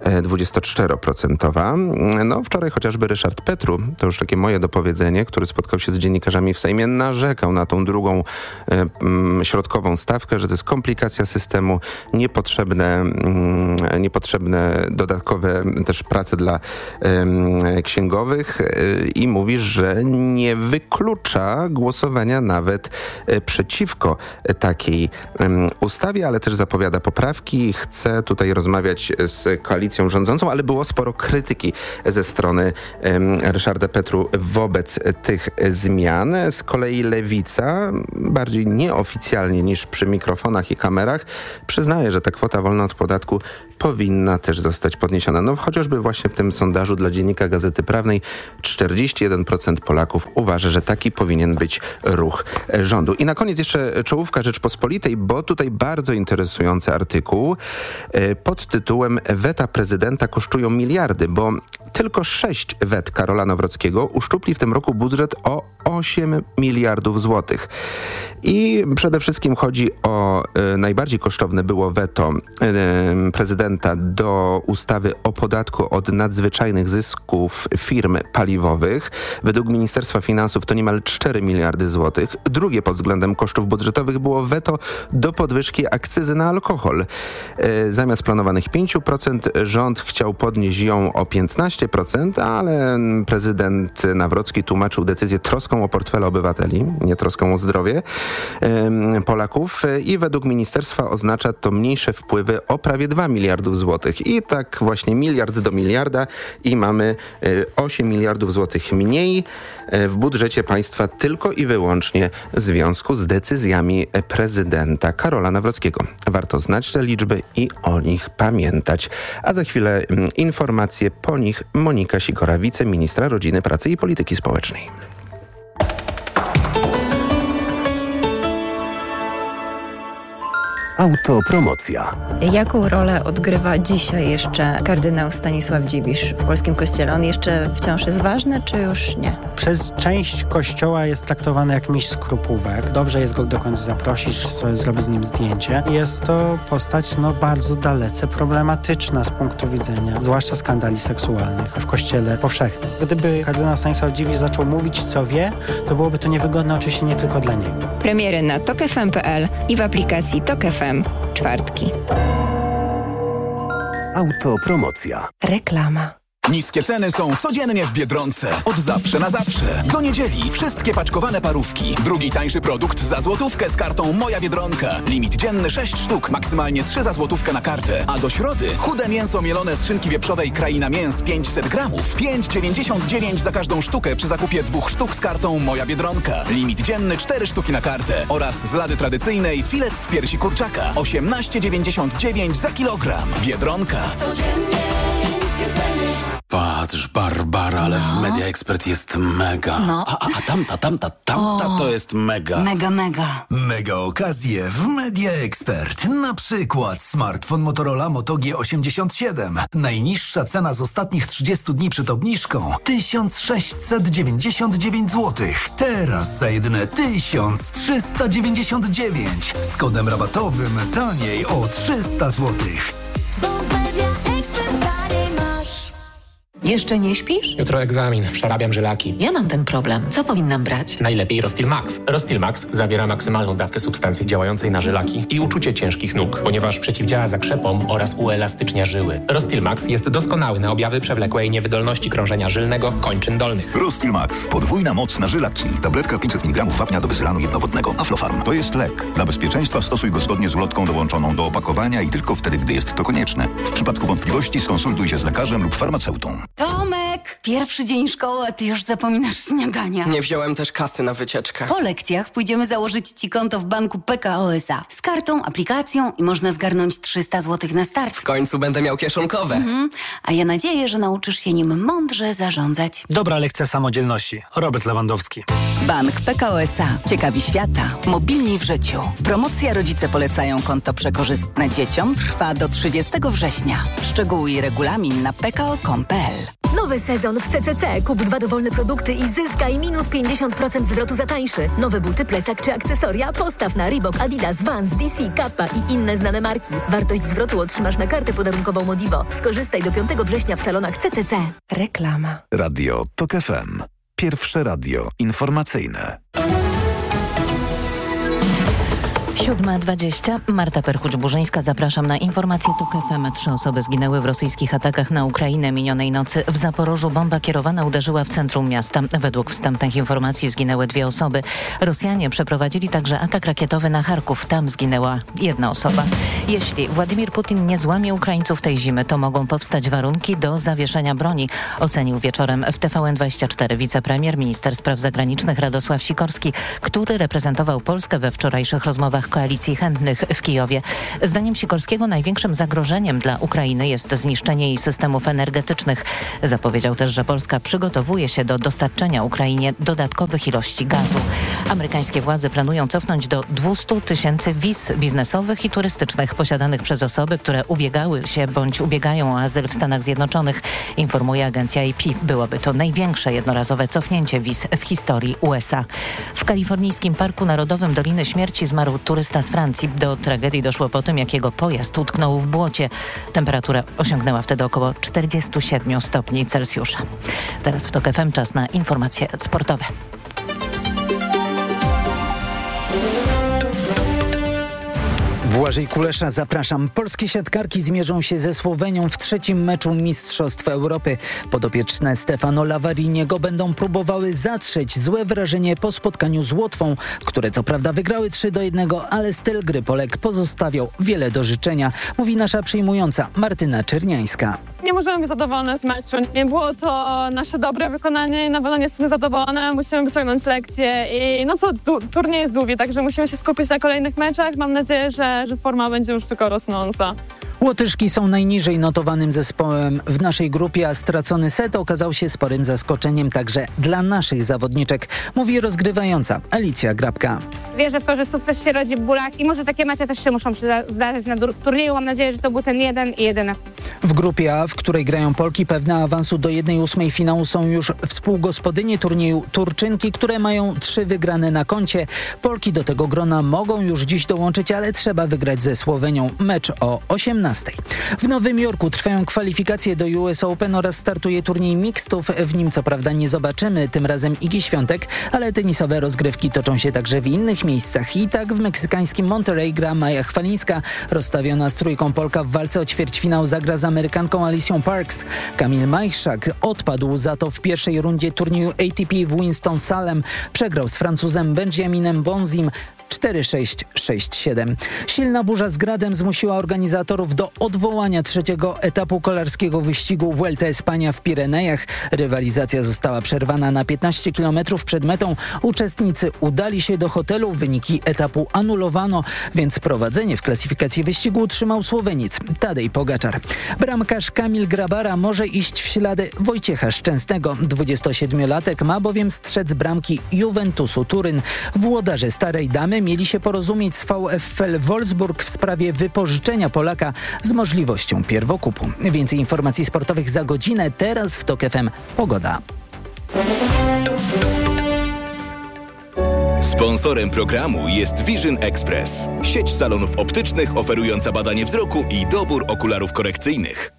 24%. No, wczoraj chociażby Ryszard Petru, to już takie moje dopowiedzenie, który spotkał się z dziennikarzami w Sejmie, narzekał na tą drugą środkową stawkę, że to jest komplikacja systemu, niepotrzebne dodatkowe też prace dla księgowych i mówi, że nie wyklucza głosowania nawet przeciwko takiej ustawie, ale też zapowiada poprawki. Chce tutaj rozmawiać z koalicją rządzącą, ale było sporo krytyki ze strony Ryszarda Petru wobec tych zmian. Z kolei Lewica, bardziej nieoficjalnie niż przy mikrofonach i kamerach, przyznaje, że ta kwota wolna od podatku powinna też zostać podniesiona. No chociażby właśnie w tym sondażu dla Dziennika Gazety Prawnej 41% Polaków uważa, że taki powinien być ruch rządu. I na koniec jeszcze czołówka Rzeczpospolitej, bo tutaj bardzo interesujący artykuł pod tytułem "Weta prezydenta kosztują miliardy", bo tylko 6 wet Karola Nawrockiego uszczupli w tym roku budżet o 8 miliardów złotych. I przede wszystkim chodzi o najbardziej kosztowne było weto prezydenta do ustawy o podatku od nadzwyczajnych zysków firm paliwowych. Według Ministerstwa Finansów to niemal 4 miliardy złotych. Drugie pod względem kosztów budżetowych było weto do podwyżki akcyzy na alkohol. Zamiast planowanych 5% rząd chciał podnieść ją o 15%, ale prezydent Nawrocki tłumaczył decyzję troską o portfele obywateli, nie troską o zdrowie Polaków i według ministerstwa oznacza to mniejsze wpływy o prawie 2 miliardów złotych. I tak właśnie miliard do miliarda i mamy 8 miliardów złotych mniej w budżecie państwa tylko i wyłącznie w związku z decyzjami prezydenta Karola Nawrockiego. Warto znać te liczby i o nich pamiętać. A za chwilę informacje, po nich Monika Sikora, wiceministra Rodziny, Pracy i Polityki Społecznej. Autopromocja. Jaką rolę odgrywa dzisiaj jeszcze kardynał Stanisław Dziwisz w polskim kościele? On jeszcze wciąż jest ważny, czy już nie? Przez część kościoła jest traktowany jak mistrz skrupówek. Dobrze jest go dokądś zaprosić, zrobić z nim zdjęcie. Jest to postać bardzo dalece problematyczna z punktu widzenia, zwłaszcza skandali seksualnych w kościele powszechnym. Gdyby kardynał Stanisław Dziwisz zaczął mówić, co wie, to byłoby to niewygodne oczywiście nie tylko dla niego. Premiery na tokfm.pl i w aplikacji Tok FM. Czwartki. Autopromocja. Reklama. Niskie ceny są codziennie w Biedronce. Od zawsze na zawsze. Do niedzieli wszystkie paczkowane parówki. Drugi tańszy produkt za złotówkę z kartą Moja Biedronka. Limit dzienny 6 sztuk, maksymalnie 3 za złotówkę na kartę. A do środy chude mięso mielone z szynki wieprzowej Kraina Mięs 500 gramów. 5,99 za każdą sztukę przy zakupie 2 sztuk z kartą Moja Biedronka. Limit dzienny 4 sztuki na kartę. Oraz z lady tradycyjnej filet z piersi kurczaka. 18,99 za kilogram. Biedronka. Codziennie niskie ceny. Patrz, Barbara, ale w Media Expert jest mega. No. A tamta to jest mega. Mega. Mega okazje w Media Expert. Na przykład smartfon Motorola Moto G87. Najniższa cena z ostatnich 30 dni przed obniżką 1699 zł. Teraz za jedyne 1399. Z kodem rabatowym taniej o 300 zł. Jeszcze nie śpisz? Jutro egzamin, przerabiam żylaki. Ja mam ten problem. Co powinnam brać? Najlepiej Rostil Max. Rostil Max zawiera maksymalną dawkę substancji działającej na żylaki i uczucie ciężkich nóg, ponieważ przeciwdziała zakrzepom oraz uelastycznia żyły. Rostil Max jest doskonały na objawy przewlekłej niewydolności krążenia żylnego kończyn dolnych. Rostil Max. Podwójna moc na żylaki. Tabletka 500 mg wapnia do bezylanu jednowodnego. Aflofarm. To jest lek. Dla bezpieczeństwa stosuj go zgodnie z ulotką dołączoną do opakowania i tylko wtedy, gdy jest to konieczne. W przypadku wątpliwości skonsultuj się z lekarzem lub farmaceutą. Tomek, Pierwszy dzień szkoły, a ty już zapominasz śniadania. Nie wziąłem też kasy na wycieczkę. Po lekcjach pójdziemy założyć ci konto w banku PKO SA. Z kartą, aplikacją i można zgarnąć 300 zł na start. W końcu będę miał kieszonkowe. A ja nadzieję, że nauczysz się nim mądrze zarządzać. Dobra lekcja samodzielności. Robert Lewandowski. Bank PKO SA. Ciekawi świata. Mobilni w życiu. Promocja Rodzice polecają konto przekorzystne dzieciom trwa do 30 września. Szczegóły i regulamin na pko.com.pl. Nowy sezon w CCC. Kup 2 dowolne produkty i zyskaj minus 50% zwrotu za tańszy. Nowe buty, plecak czy akcesoria postaw na Reebok, Adidas, Vans, DC, Kappa i inne znane marki. Wartość zwrotu otrzymasz na kartę podarunkową Modivo. Skorzystaj do 5 września w salonach CCC. Reklama. Radio TOK FM. Pierwsze radio informacyjne. 7:20. Marta Perchuć-Burzyńska. Zapraszam na informacje TOK FM. 3 osoby zginęły w rosyjskich atakach na Ukrainę minionej nocy. W Zaporożu bomba kierowana uderzyła w centrum miasta. Według wstępnych informacji zginęły 2 osoby. Rosjanie przeprowadzili także atak rakietowy na Charków. Tam zginęła 1 osoba. Jeśli Władimir Putin nie złamie Ukraińców tej zimy, to mogą powstać warunki do zawieszenia broni, ocenił wieczorem w TVN24 wicepremier, minister spraw zagranicznych Radosław Sikorski, który reprezentował Polskę we wczorajszych rozmowach Koalicji Chętnych w Kijowie. Zdaniem Sikorskiego największym zagrożeniem dla Ukrainy jest zniszczenie jej systemów energetycznych. Zapowiedział też, że Polska przygotowuje się do dostarczenia Ukrainie dodatkowych ilości gazu. Amerykańskie władze planują cofnąć do 200 000 wiz biznesowych i turystycznych posiadanych przez osoby, które ubiegały się bądź ubiegają o azyl w Stanach Zjednoczonych, informuje agencja AP. Byłoby to największe jednorazowe cofnięcie wiz w historii USA. W kalifornijskim Parku Narodowym Doliny Śmierci zmarł turysta z Francji. Do tragedii doszło po tym, jak jego pojazd utknął w błocie. Temperatura osiągnęła wtedy około 47 stopni Celsjusza. Teraz w TOK FM czas na informacje sportowe. Błażej Kulesza, zapraszam. Polskie siatkarki zmierzą się ze Słowenią w 3. meczu Mistrzostw Europy. Podopieczne Stefano Lavariniego będą próbowały zatrzeć złe wrażenie po spotkaniu z Łotwą, które co prawda wygrały 3-1, ale styl gry Polek pozostawiał wiele do życzenia, mówi nasza przyjmująca Martyna Czerniańska. Nie możemy być zadowolone z meczu. Nie było to nasze dobre wykonanie i na pewno nie jesteśmy zadowolone. Musimy wyciągnąć lekcje i turniej jest długi, także musimy się skupić na kolejnych meczach. Mam nadzieję, że forma będzie już tylko rosnąca. Łotyszki są najniżej notowanym zespołem w naszej grupie, a stracony set okazał się sporym zaskoczeniem także dla naszych zawodniczek, mówi rozgrywająca Alicja Grabka. Wierzę w to, że sukces się rodzi w bólach i może takie mecze też się muszą zdarzyć na turnieju. Mam nadzieję, że to był ten jeden i jedyny. W grupie A, w której grają Polki, pewne awansu do 1/8 finału są już współgospodynie turnieju Turczynki, które mają 3 wygrane na koncie. Polki do tego grona mogą już dziś dołączyć, ale trzeba wygrać ze Słowenią mecz o 18:00. W Nowym Jorku trwają kwalifikacje do US Open oraz startuje turniej mixtów. W nim co prawda nie zobaczymy tym razem Igi Świątek, ale tenisowe rozgrywki toczą się także w innych miejscach. I tak w meksykańskim Monterrey gra Maja Chwalińska. Rozstawiona z trójką Polka w walce o ćwierćfinał zagra z Amerykanką Alicją Parks. Kamil Majchrzak odpadł za to w pierwszej rundzie turnieju ATP w Winston-Salem. Przegrał z Francuzem Benjaminem Bonzim 4-6, 6-7. Silna burza z gradem zmusiła organizatorów do odwołania 3. etapu kolarskiego wyścigu Vuelta España w Pirenejach. Rywalizacja została przerwana na 15 km przed metą. Uczestnicy udali się do hotelu. Wyniki etapu anulowano, więc prowadzenie w klasyfikacji wyścigu utrzymał Słoweniec Tadej Pogaczar. Bramkarz Kamil Grabara może iść w ślady Wojciecha Szczęsnego. 27-latek ma bowiem strzec bramki Juventusu Turyn. Włodarze Starej Damy mieli się porozumieć z VfL Wolfsburg w sprawie wypożyczenia Polaka z możliwością pierwokupu. Więcej informacji sportowych za godzinę. Teraz w TOK FM pogoda. Sponsorem programu jest Vision Express, sieć salonów optycznych oferująca badanie wzroku i dobór okularów korekcyjnych.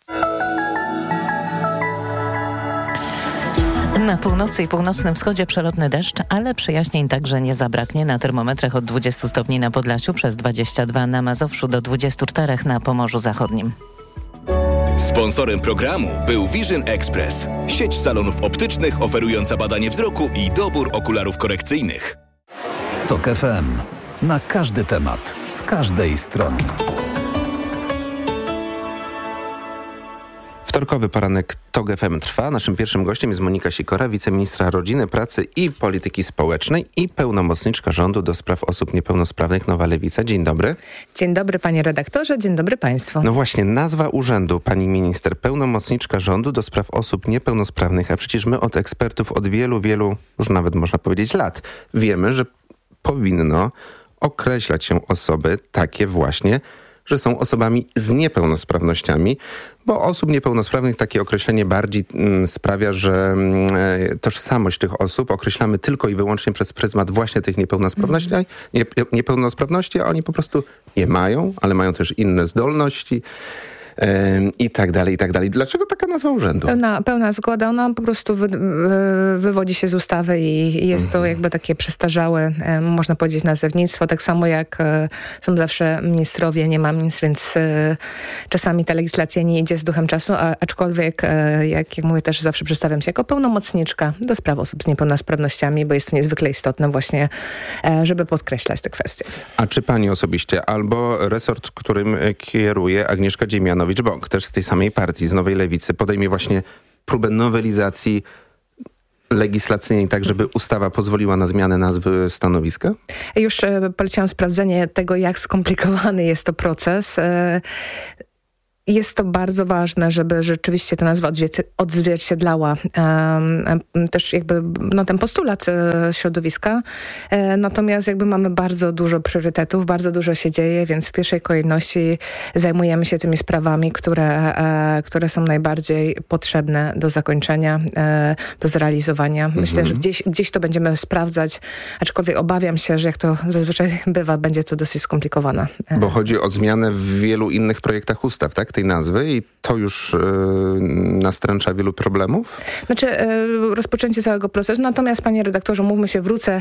Na północy i północnym wschodzie przelotny deszcz, ale przejaśnień także nie zabraknie. Na termometrach od 20 stopni na Podlasiu, przez 22 na Mazowszu, do 24 na Pomorzu Zachodnim. Sponsorem programu był Vision Express, sieć salonów optycznych oferująca badanie wzroku i dobór okularów korekcyjnych. TOK FM. Na każdy temat, z każdej strony. Wtorkowy poranek TOG FM trwa. Naszym pierwszym gościem jest Monika Sikora, wiceministra rodziny, pracy i polityki społecznej i pełnomocniczka rządu do spraw osób niepełnosprawnych Nowa Lewica. Dzień dobry. Dzień dobry panie redaktorze, dzień dobry państwu. No właśnie, nazwa urzędu, pani minister, pełnomocniczka rządu do spraw osób niepełnosprawnych, a przecież my od ekspertów od wielu, już nawet można powiedzieć lat, wiemy, że powinno określać się osoby takie właśnie, że są osobami z niepełnosprawnościami, bo osób niepełnosprawnych takie określenie bardziej sprawia, że tożsamość tych osób określamy tylko i wyłącznie przez pryzmat właśnie tych niepełnosprawności, a oni po prostu je mają, ale mają też inne zdolności. I tak dalej, i tak dalej. Dlaczego taka nazwa urzędu? Pełna zgoda. Ona po prostu wywodzi się z ustawy i jest to jakby takie przestarzałe, można powiedzieć, nazewnictwo. Tak samo jak są zawsze ministrowie, nie ma ministr, więc czasami ta legislacja nie idzie z duchem czasu, aczkolwiek, jak mówię, też zawsze przedstawiam się jako pełnomocniczka do spraw osób z niepełnosprawnościami, bo jest to niezwykle istotne właśnie, żeby podkreślać te kwestie. A czy pani osobiście, albo resort, którym kieruje Agnieszka Dziemianowicz-Bąk, też z tej samej partii, z Nowej Lewicy, podejmie właśnie próbę nowelizacji legislacyjnej, tak żeby ustawa pozwoliła na zmianę nazwy stanowiska? Już poleciałam sprawdzenie tego, jak skomplikowany jest to proces. Jest to bardzo ważne, żeby rzeczywiście ta nazwa odzwierciedlała też jakby ten postulat środowiska. Natomiast jakby mamy bardzo dużo priorytetów, bardzo dużo się dzieje, więc w pierwszej kolejności zajmujemy się tymi sprawami, które są najbardziej potrzebne do zakończenia, do zrealizowania. Myślę, że gdzieś to będziemy sprawdzać, aczkolwiek obawiam się, że jak to zazwyczaj bywa, będzie to dosyć skomplikowane. Bo chodzi o zmianę w wielu innych projektach ustaw, tak? Tej nazwy i to już nastręcza wielu problemów? Znaczy rozpoczęcie całego procesu, natomiast panie redaktorze, wrócę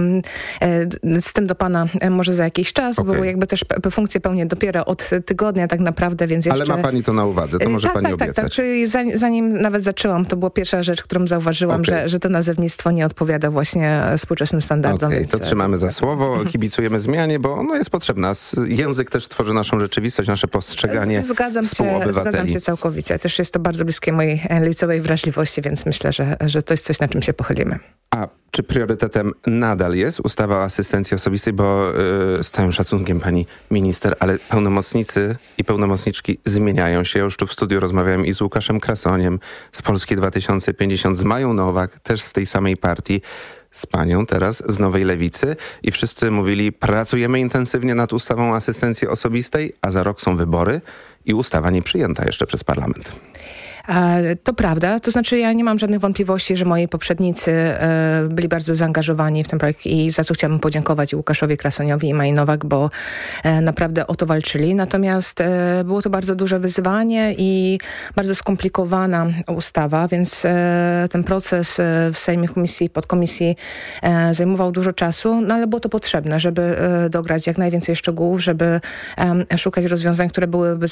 z tym do pana może za jakiś czas, bo jakby też funkcję pełnię dopiero od tygodnia tak naprawdę, więc jeszcze... Ale ma pani to na uwadze, to może pani obiecać. Tak. Zanim nawet zaczęłam, to była pierwsza rzecz, którą zauważyłam, że to nazewnictwo nie odpowiada właśnie współczesnym standardom. Więc, to trzymamy za słowo, kibicujemy zmianie, bo ono jest potrzebna. Język też tworzy naszą rzeczywistość, nasze postrzeganie współobywateli. Zgadzam się całkowicie. Też jest to bardzo bliskie mojej lewicowej wrażliwości, więc myślę, że to jest coś, na czym się pochylimy. A czy priorytetem nadal jest ustawa o asystencji osobistej? Bo z całym szacunkiem pani minister, ale pełnomocnicy i pełnomocniczki zmieniają się. Ja już tu w studiu rozmawiałem i z Łukaszem Krasoniem z Polski 2050, z Mają Nowak, też z tej samej partii, z panią teraz z Nowej Lewicy i wszyscy mówili, pracujemy intensywnie nad ustawą o asystencji osobistej, a za rok są wybory i ustawa nie przyjęta jeszcze przez parlament. To prawda, to znaczy ja nie mam żadnych wątpliwości, że moi poprzednicy byli bardzo zaangażowani w ten projekt i za co chciałabym podziękować i Łukaszowi Krasoniowi i Mai Nowak, bo naprawdę o to walczyli. Natomiast było to bardzo duże wyzwanie i bardzo skomplikowana ustawa, więc ten proces w Sejmie, komisji, podkomisji zajmował dużo czasu, no ale było to potrzebne, żeby dograć jak najwięcej szczegółów, żeby szukać rozwiązań, które byłyby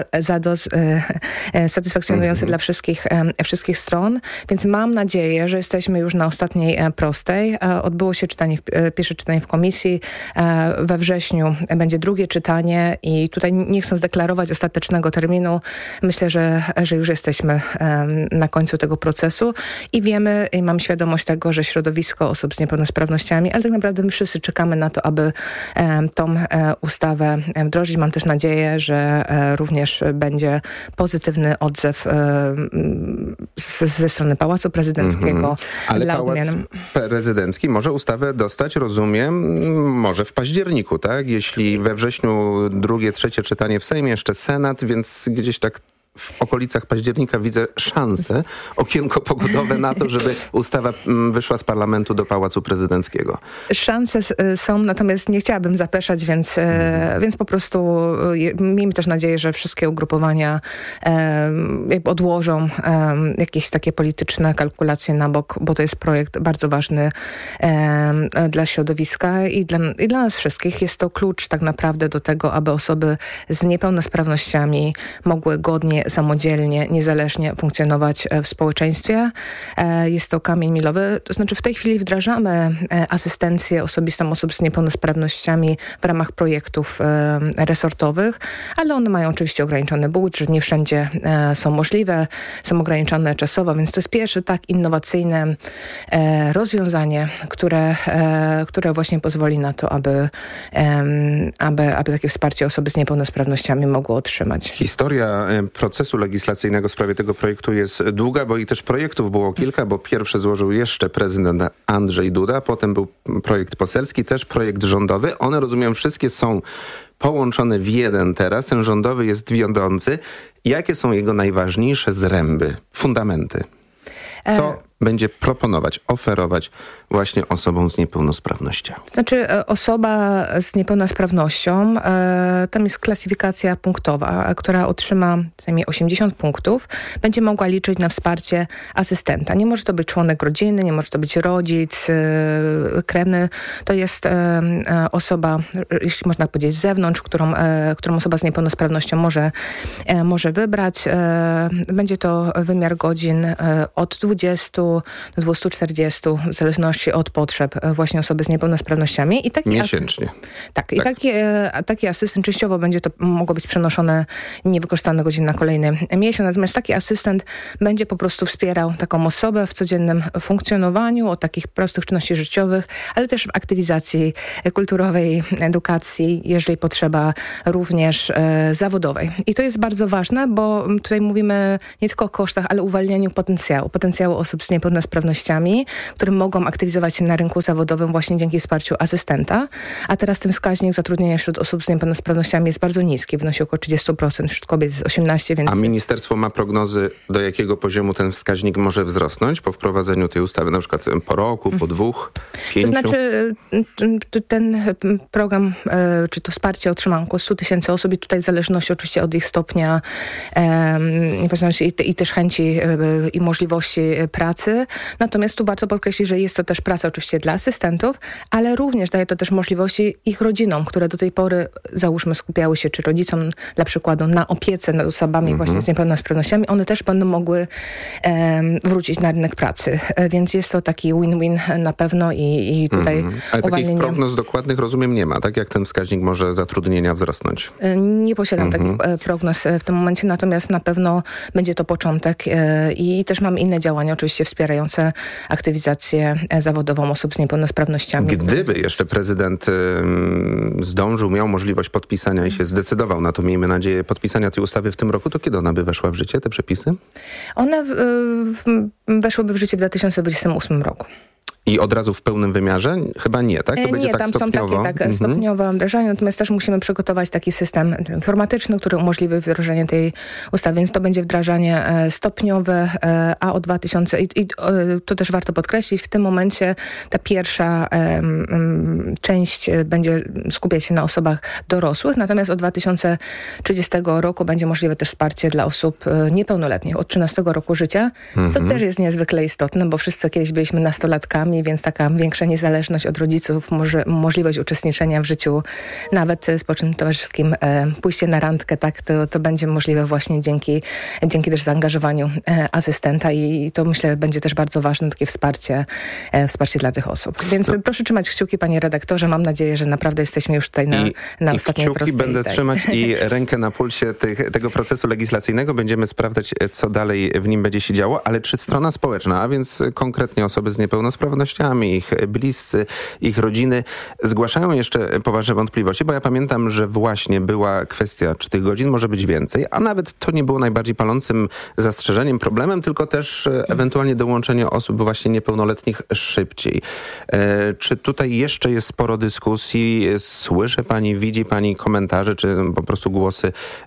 satysfakcjonujące dla wszystkich stron, więc mam nadzieję, że jesteśmy już na ostatniej prostej. Odbyło się pierwsze czytanie w komisji, we wrześniu będzie drugie czytanie i tutaj nie chcę zdeklarować ostatecznego terminu. Myślę, że już jesteśmy na końcu tego procesu i wiemy, i mam świadomość tego, że środowisko osób z niepełnosprawnościami, ale tak naprawdę my wszyscy czekamy na to, aby tą ustawę wdrożyć. Mam też nadzieję, że również będzie pozytywny odzew ze strony Pałacu Prezydenckiego. Ale Pałac Prezydencki może ustawę dostać, rozumiem, może w październiku, tak? Jeśli we wrześniu drugie, trzecie czytanie w Sejmie, jeszcze Senat, więc gdzieś tak w okolicach października widzę szansę, okienko pogodowe na to, żeby ustawa wyszła z parlamentu do Pałacu Prezydenckiego. Szanse są, natomiast nie chciałabym zapeszać, więc po prostu miejmy też nadzieję, że wszystkie ugrupowania odłożą jakieś takie polityczne kalkulacje na bok, bo to jest projekt bardzo ważny dla środowiska i dla nas wszystkich. Jest to klucz tak naprawdę do tego, aby osoby z niepełnosprawnościami mogły godnie stanie samodzielnie, niezależnie funkcjonować w społeczeństwie. Jest to kamień milowy. To znaczy w tej chwili wdrażamy asystencję osobistą osób z niepełnosprawnościami w ramach projektów resortowych, ale one mają oczywiście ograniczony budżet, nie wszędzie są możliwe, są ograniczone czasowo, więc to jest pierwsze tak innowacyjne rozwiązanie, które właśnie pozwoli na to, aby takie wsparcie osoby z niepełnosprawnościami mogły otrzymać. Historia procesu legislacyjnego w sprawie tego projektu jest długa, bo i też projektów było kilka, bo pierwszy złożył jeszcze prezydent Andrzej Duda, potem był projekt poselski, też projekt rządowy. One, rozumiem, wszystkie są połączone w jeden teraz. Ten rządowy jest wiodący. Jakie są jego najważniejsze zręby, fundamenty? Co będzie proponować, oferować właśnie osobom z niepełnosprawnością? To znaczy osoba z niepełnosprawnością, tam jest klasyfikacja punktowa, która otrzyma co najmniej 80 punktów, będzie mogła liczyć na wsparcie asystenta. Nie może to być członek rodziny, nie może to być rodzic, krewny. To jest osoba, jeśli można powiedzieć, z zewnątrz, którą osoba z niepełnosprawnością może wybrać. Będzie to wymiar godzin od 20 do 240, w zależności od potrzeb właśnie osoby z niepełnosprawnościami. Miesięcznie. Tak. I taki asystent, częściowo będzie to mogło być przenoszone niewykorzystane godziny na kolejny miesiąc, natomiast taki asystent będzie po prostu wspierał taką osobę w codziennym funkcjonowaniu, od takich prostych czynności życiowych, ale też w aktywizacji kulturowej, edukacji, jeżeli potrzeba, również zawodowej. I to jest bardzo ważne, bo tutaj mówimy nie tylko o kosztach, ale uwalnianiu potencjału osób z niepełnosprawnościami, które mogą aktywizować się na rynku zawodowym właśnie dzięki wsparciu asystenta. A teraz ten wskaźnik zatrudnienia wśród osób z niepełnosprawnościami jest bardzo niski, wynosi około 30%, wśród kobiet jest 18%. Więc... A ministerstwo ma prognozy, do jakiego poziomu ten wskaźnik może wzrosnąć po wprowadzeniu tej ustawy, na przykład po roku, po 2, 5? To znaczy ten program, czy to wsparcie otrzyma około 100 000 osób i tutaj w zależności oczywiście od ich stopnia i też chęci i możliwości pracy. Natomiast tu warto podkreślić, że jest to też praca oczywiście dla asystentów, ale również daje to też możliwości ich rodzinom, które do tej pory, załóżmy, skupiały się, czy rodzicom dla przykładu, na opiece nad osobami właśnie z niepełnosprawnościami. One też będą mogły wrócić na rynek pracy. Więc jest to taki win-win na pewno i tutaj Ale takich prognoz dokładnych, rozumiem, nie ma, tak? Jak ten wskaźnik może zatrudnienia wzrosnąć? Nie posiadam takich prognoz w tym momencie, natomiast na pewno będzie to początek i też mamy inne działania oczywiście wspierające aktywizację zawodową osób z niepełnosprawnościami. Gdyby jeszcze prezydent zdążył, miał możliwość podpisania i się zdecydował na to, miejmy nadzieję, podpisania tej ustawy w tym roku, to kiedy ona by weszła w życie, te przepisy? One weszłyby w życie w 2028 roku. I od razu w pełnym wymiarze? Chyba nie, tak? To będzie tak stopniowo. Są takie stopniowe wdrażania, natomiast też musimy przygotować taki system informatyczny, który umożliwi wdrożenie tej ustawy, więc to będzie wdrażanie stopniowe, a od 2000, i to też warto podkreślić, w tym momencie ta pierwsza część będzie skupiać się na osobach dorosłych, natomiast od 2030 roku będzie możliwe też wsparcie dla osób niepełnoletnich od 13 roku życia, co też jest niezwykle istotne, bo wszyscy kiedyś byliśmy nastolatkami, więc taka większa niezależność od rodziców, możliwość uczestniczenia w życiu nawet społecznym, towarzyskim, pójście na randkę, tak, to będzie możliwe właśnie dzięki też zaangażowaniu asystenta i to, myślę, będzie też bardzo ważne takie wsparcie dla tych osób. Więc proszę trzymać kciuki, panie redaktorze. Mam nadzieję, że naprawdę jesteśmy już tutaj na ostatniej prostej. Kciuki będę trzymać i rękę na pulsie tego procesu legislacyjnego. Będziemy sprawdzać, co dalej w nim będzie się działo, ale czy strona społeczna, a więc konkretnie osoby z niepełnosprawnościami, ich bliscy, ich rodziny zgłaszają jeszcze poważne wątpliwości, bo ja pamiętam, że właśnie była kwestia, czy tych godzin może być więcej, a nawet to nie było najbardziej palącym zastrzeżeniem, problemem, tylko też ewentualnie dołączenie osób właśnie niepełnoletnich szybciej. Czy tutaj jeszcze jest sporo dyskusji? Słyszy pani, widzi pani komentarze, czy po prostu głosy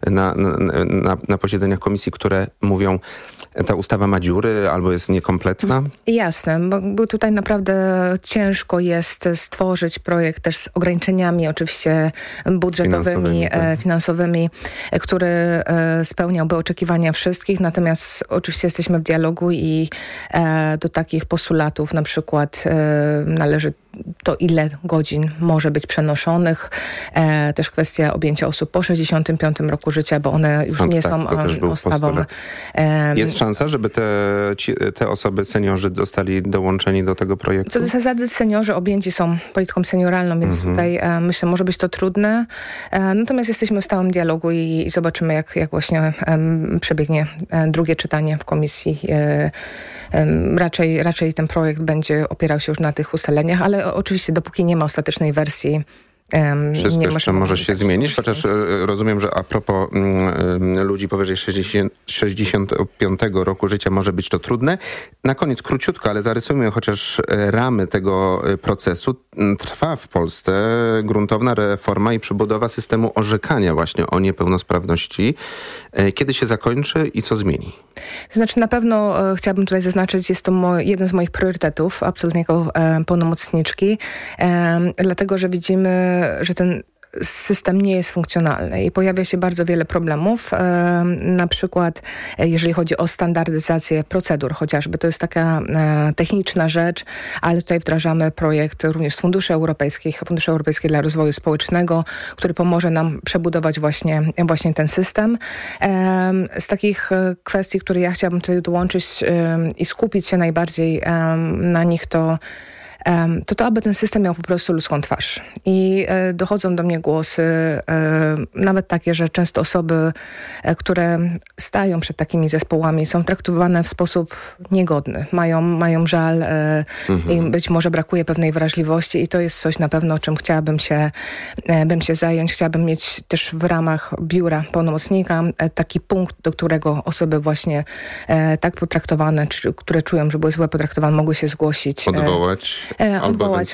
na posiedzeniach komisji, które mówią, ta ustawa ma dziury albo jest niekompletna? Jasne, bo tutaj naprawdę ciężko jest stworzyć projekt też z ograniczeniami oczywiście budżetowymi, finansowymi, który spełniałby oczekiwania wszystkich, natomiast oczywiście jesteśmy w dialogu i do takich postulatów na przykład należy to ile godzin może być przenoszonych. Też kwestia objęcia osób po 65 roku życia, bo one już nie są ustawą. Jest szansa, żeby te osoby, seniorzy zostali dołączeni do tego projektu? Co do zasady seniorzy objęci są polityką senioralną, więc tutaj myślę, może być to trudne. Natomiast jesteśmy w stałym dialogu i zobaczymy, jak właśnie przebiegnie drugie czytanie w komisji. Raczej ten projekt będzie opierał się już na tych ustaleniach, ale oczywiście dopóki nie ma ostatecznej wersji, wszystko jeszcze może się zmienić, chociaż rozumiem, że a propos ludzi powyżej 65 roku życia może być to trudne. Na koniec króciutko, ale zarysujmy chociaż ramy tego procesu. Trwa w Polsce gruntowna reforma i przebudowa systemu orzekania właśnie o niepełnosprawności. Kiedy się zakończy i co zmieni? To znaczy na pewno chciałabym tutaj zaznaczyć, jest to jeden z moich priorytetów, absolutnie jako pełnomocniczki, dlatego, że widzimy, że ten system nie jest funkcjonalny i pojawia się bardzo wiele problemów. Na przykład jeżeli chodzi o standaryzację procedur chociażby, to jest taka techniczna rzecz, ale tutaj wdrażamy projekt również z Funduszy Europejskich dla Rozwoju Społecznego, który pomoże nam przebudować właśnie ten system. Z takich kwestii, które ja chciałabym tutaj dołączyć i skupić się najbardziej na nich, to aby ten system miał po prostu ludzką twarz. I dochodzą do mnie głosy, nawet takie, że często osoby, które stają przed takimi zespołami, są traktowane w sposób niegodny. Mają żal i być może brakuje pewnej wrażliwości i to jest coś na pewno, czym chciałabym się zająć. Chciałabym mieć też w ramach biura pełnomocnika taki punkt, do którego osoby właśnie tak potraktowane, czy które czują, że były złe potraktowane, mogły się zgłosić. Odwołać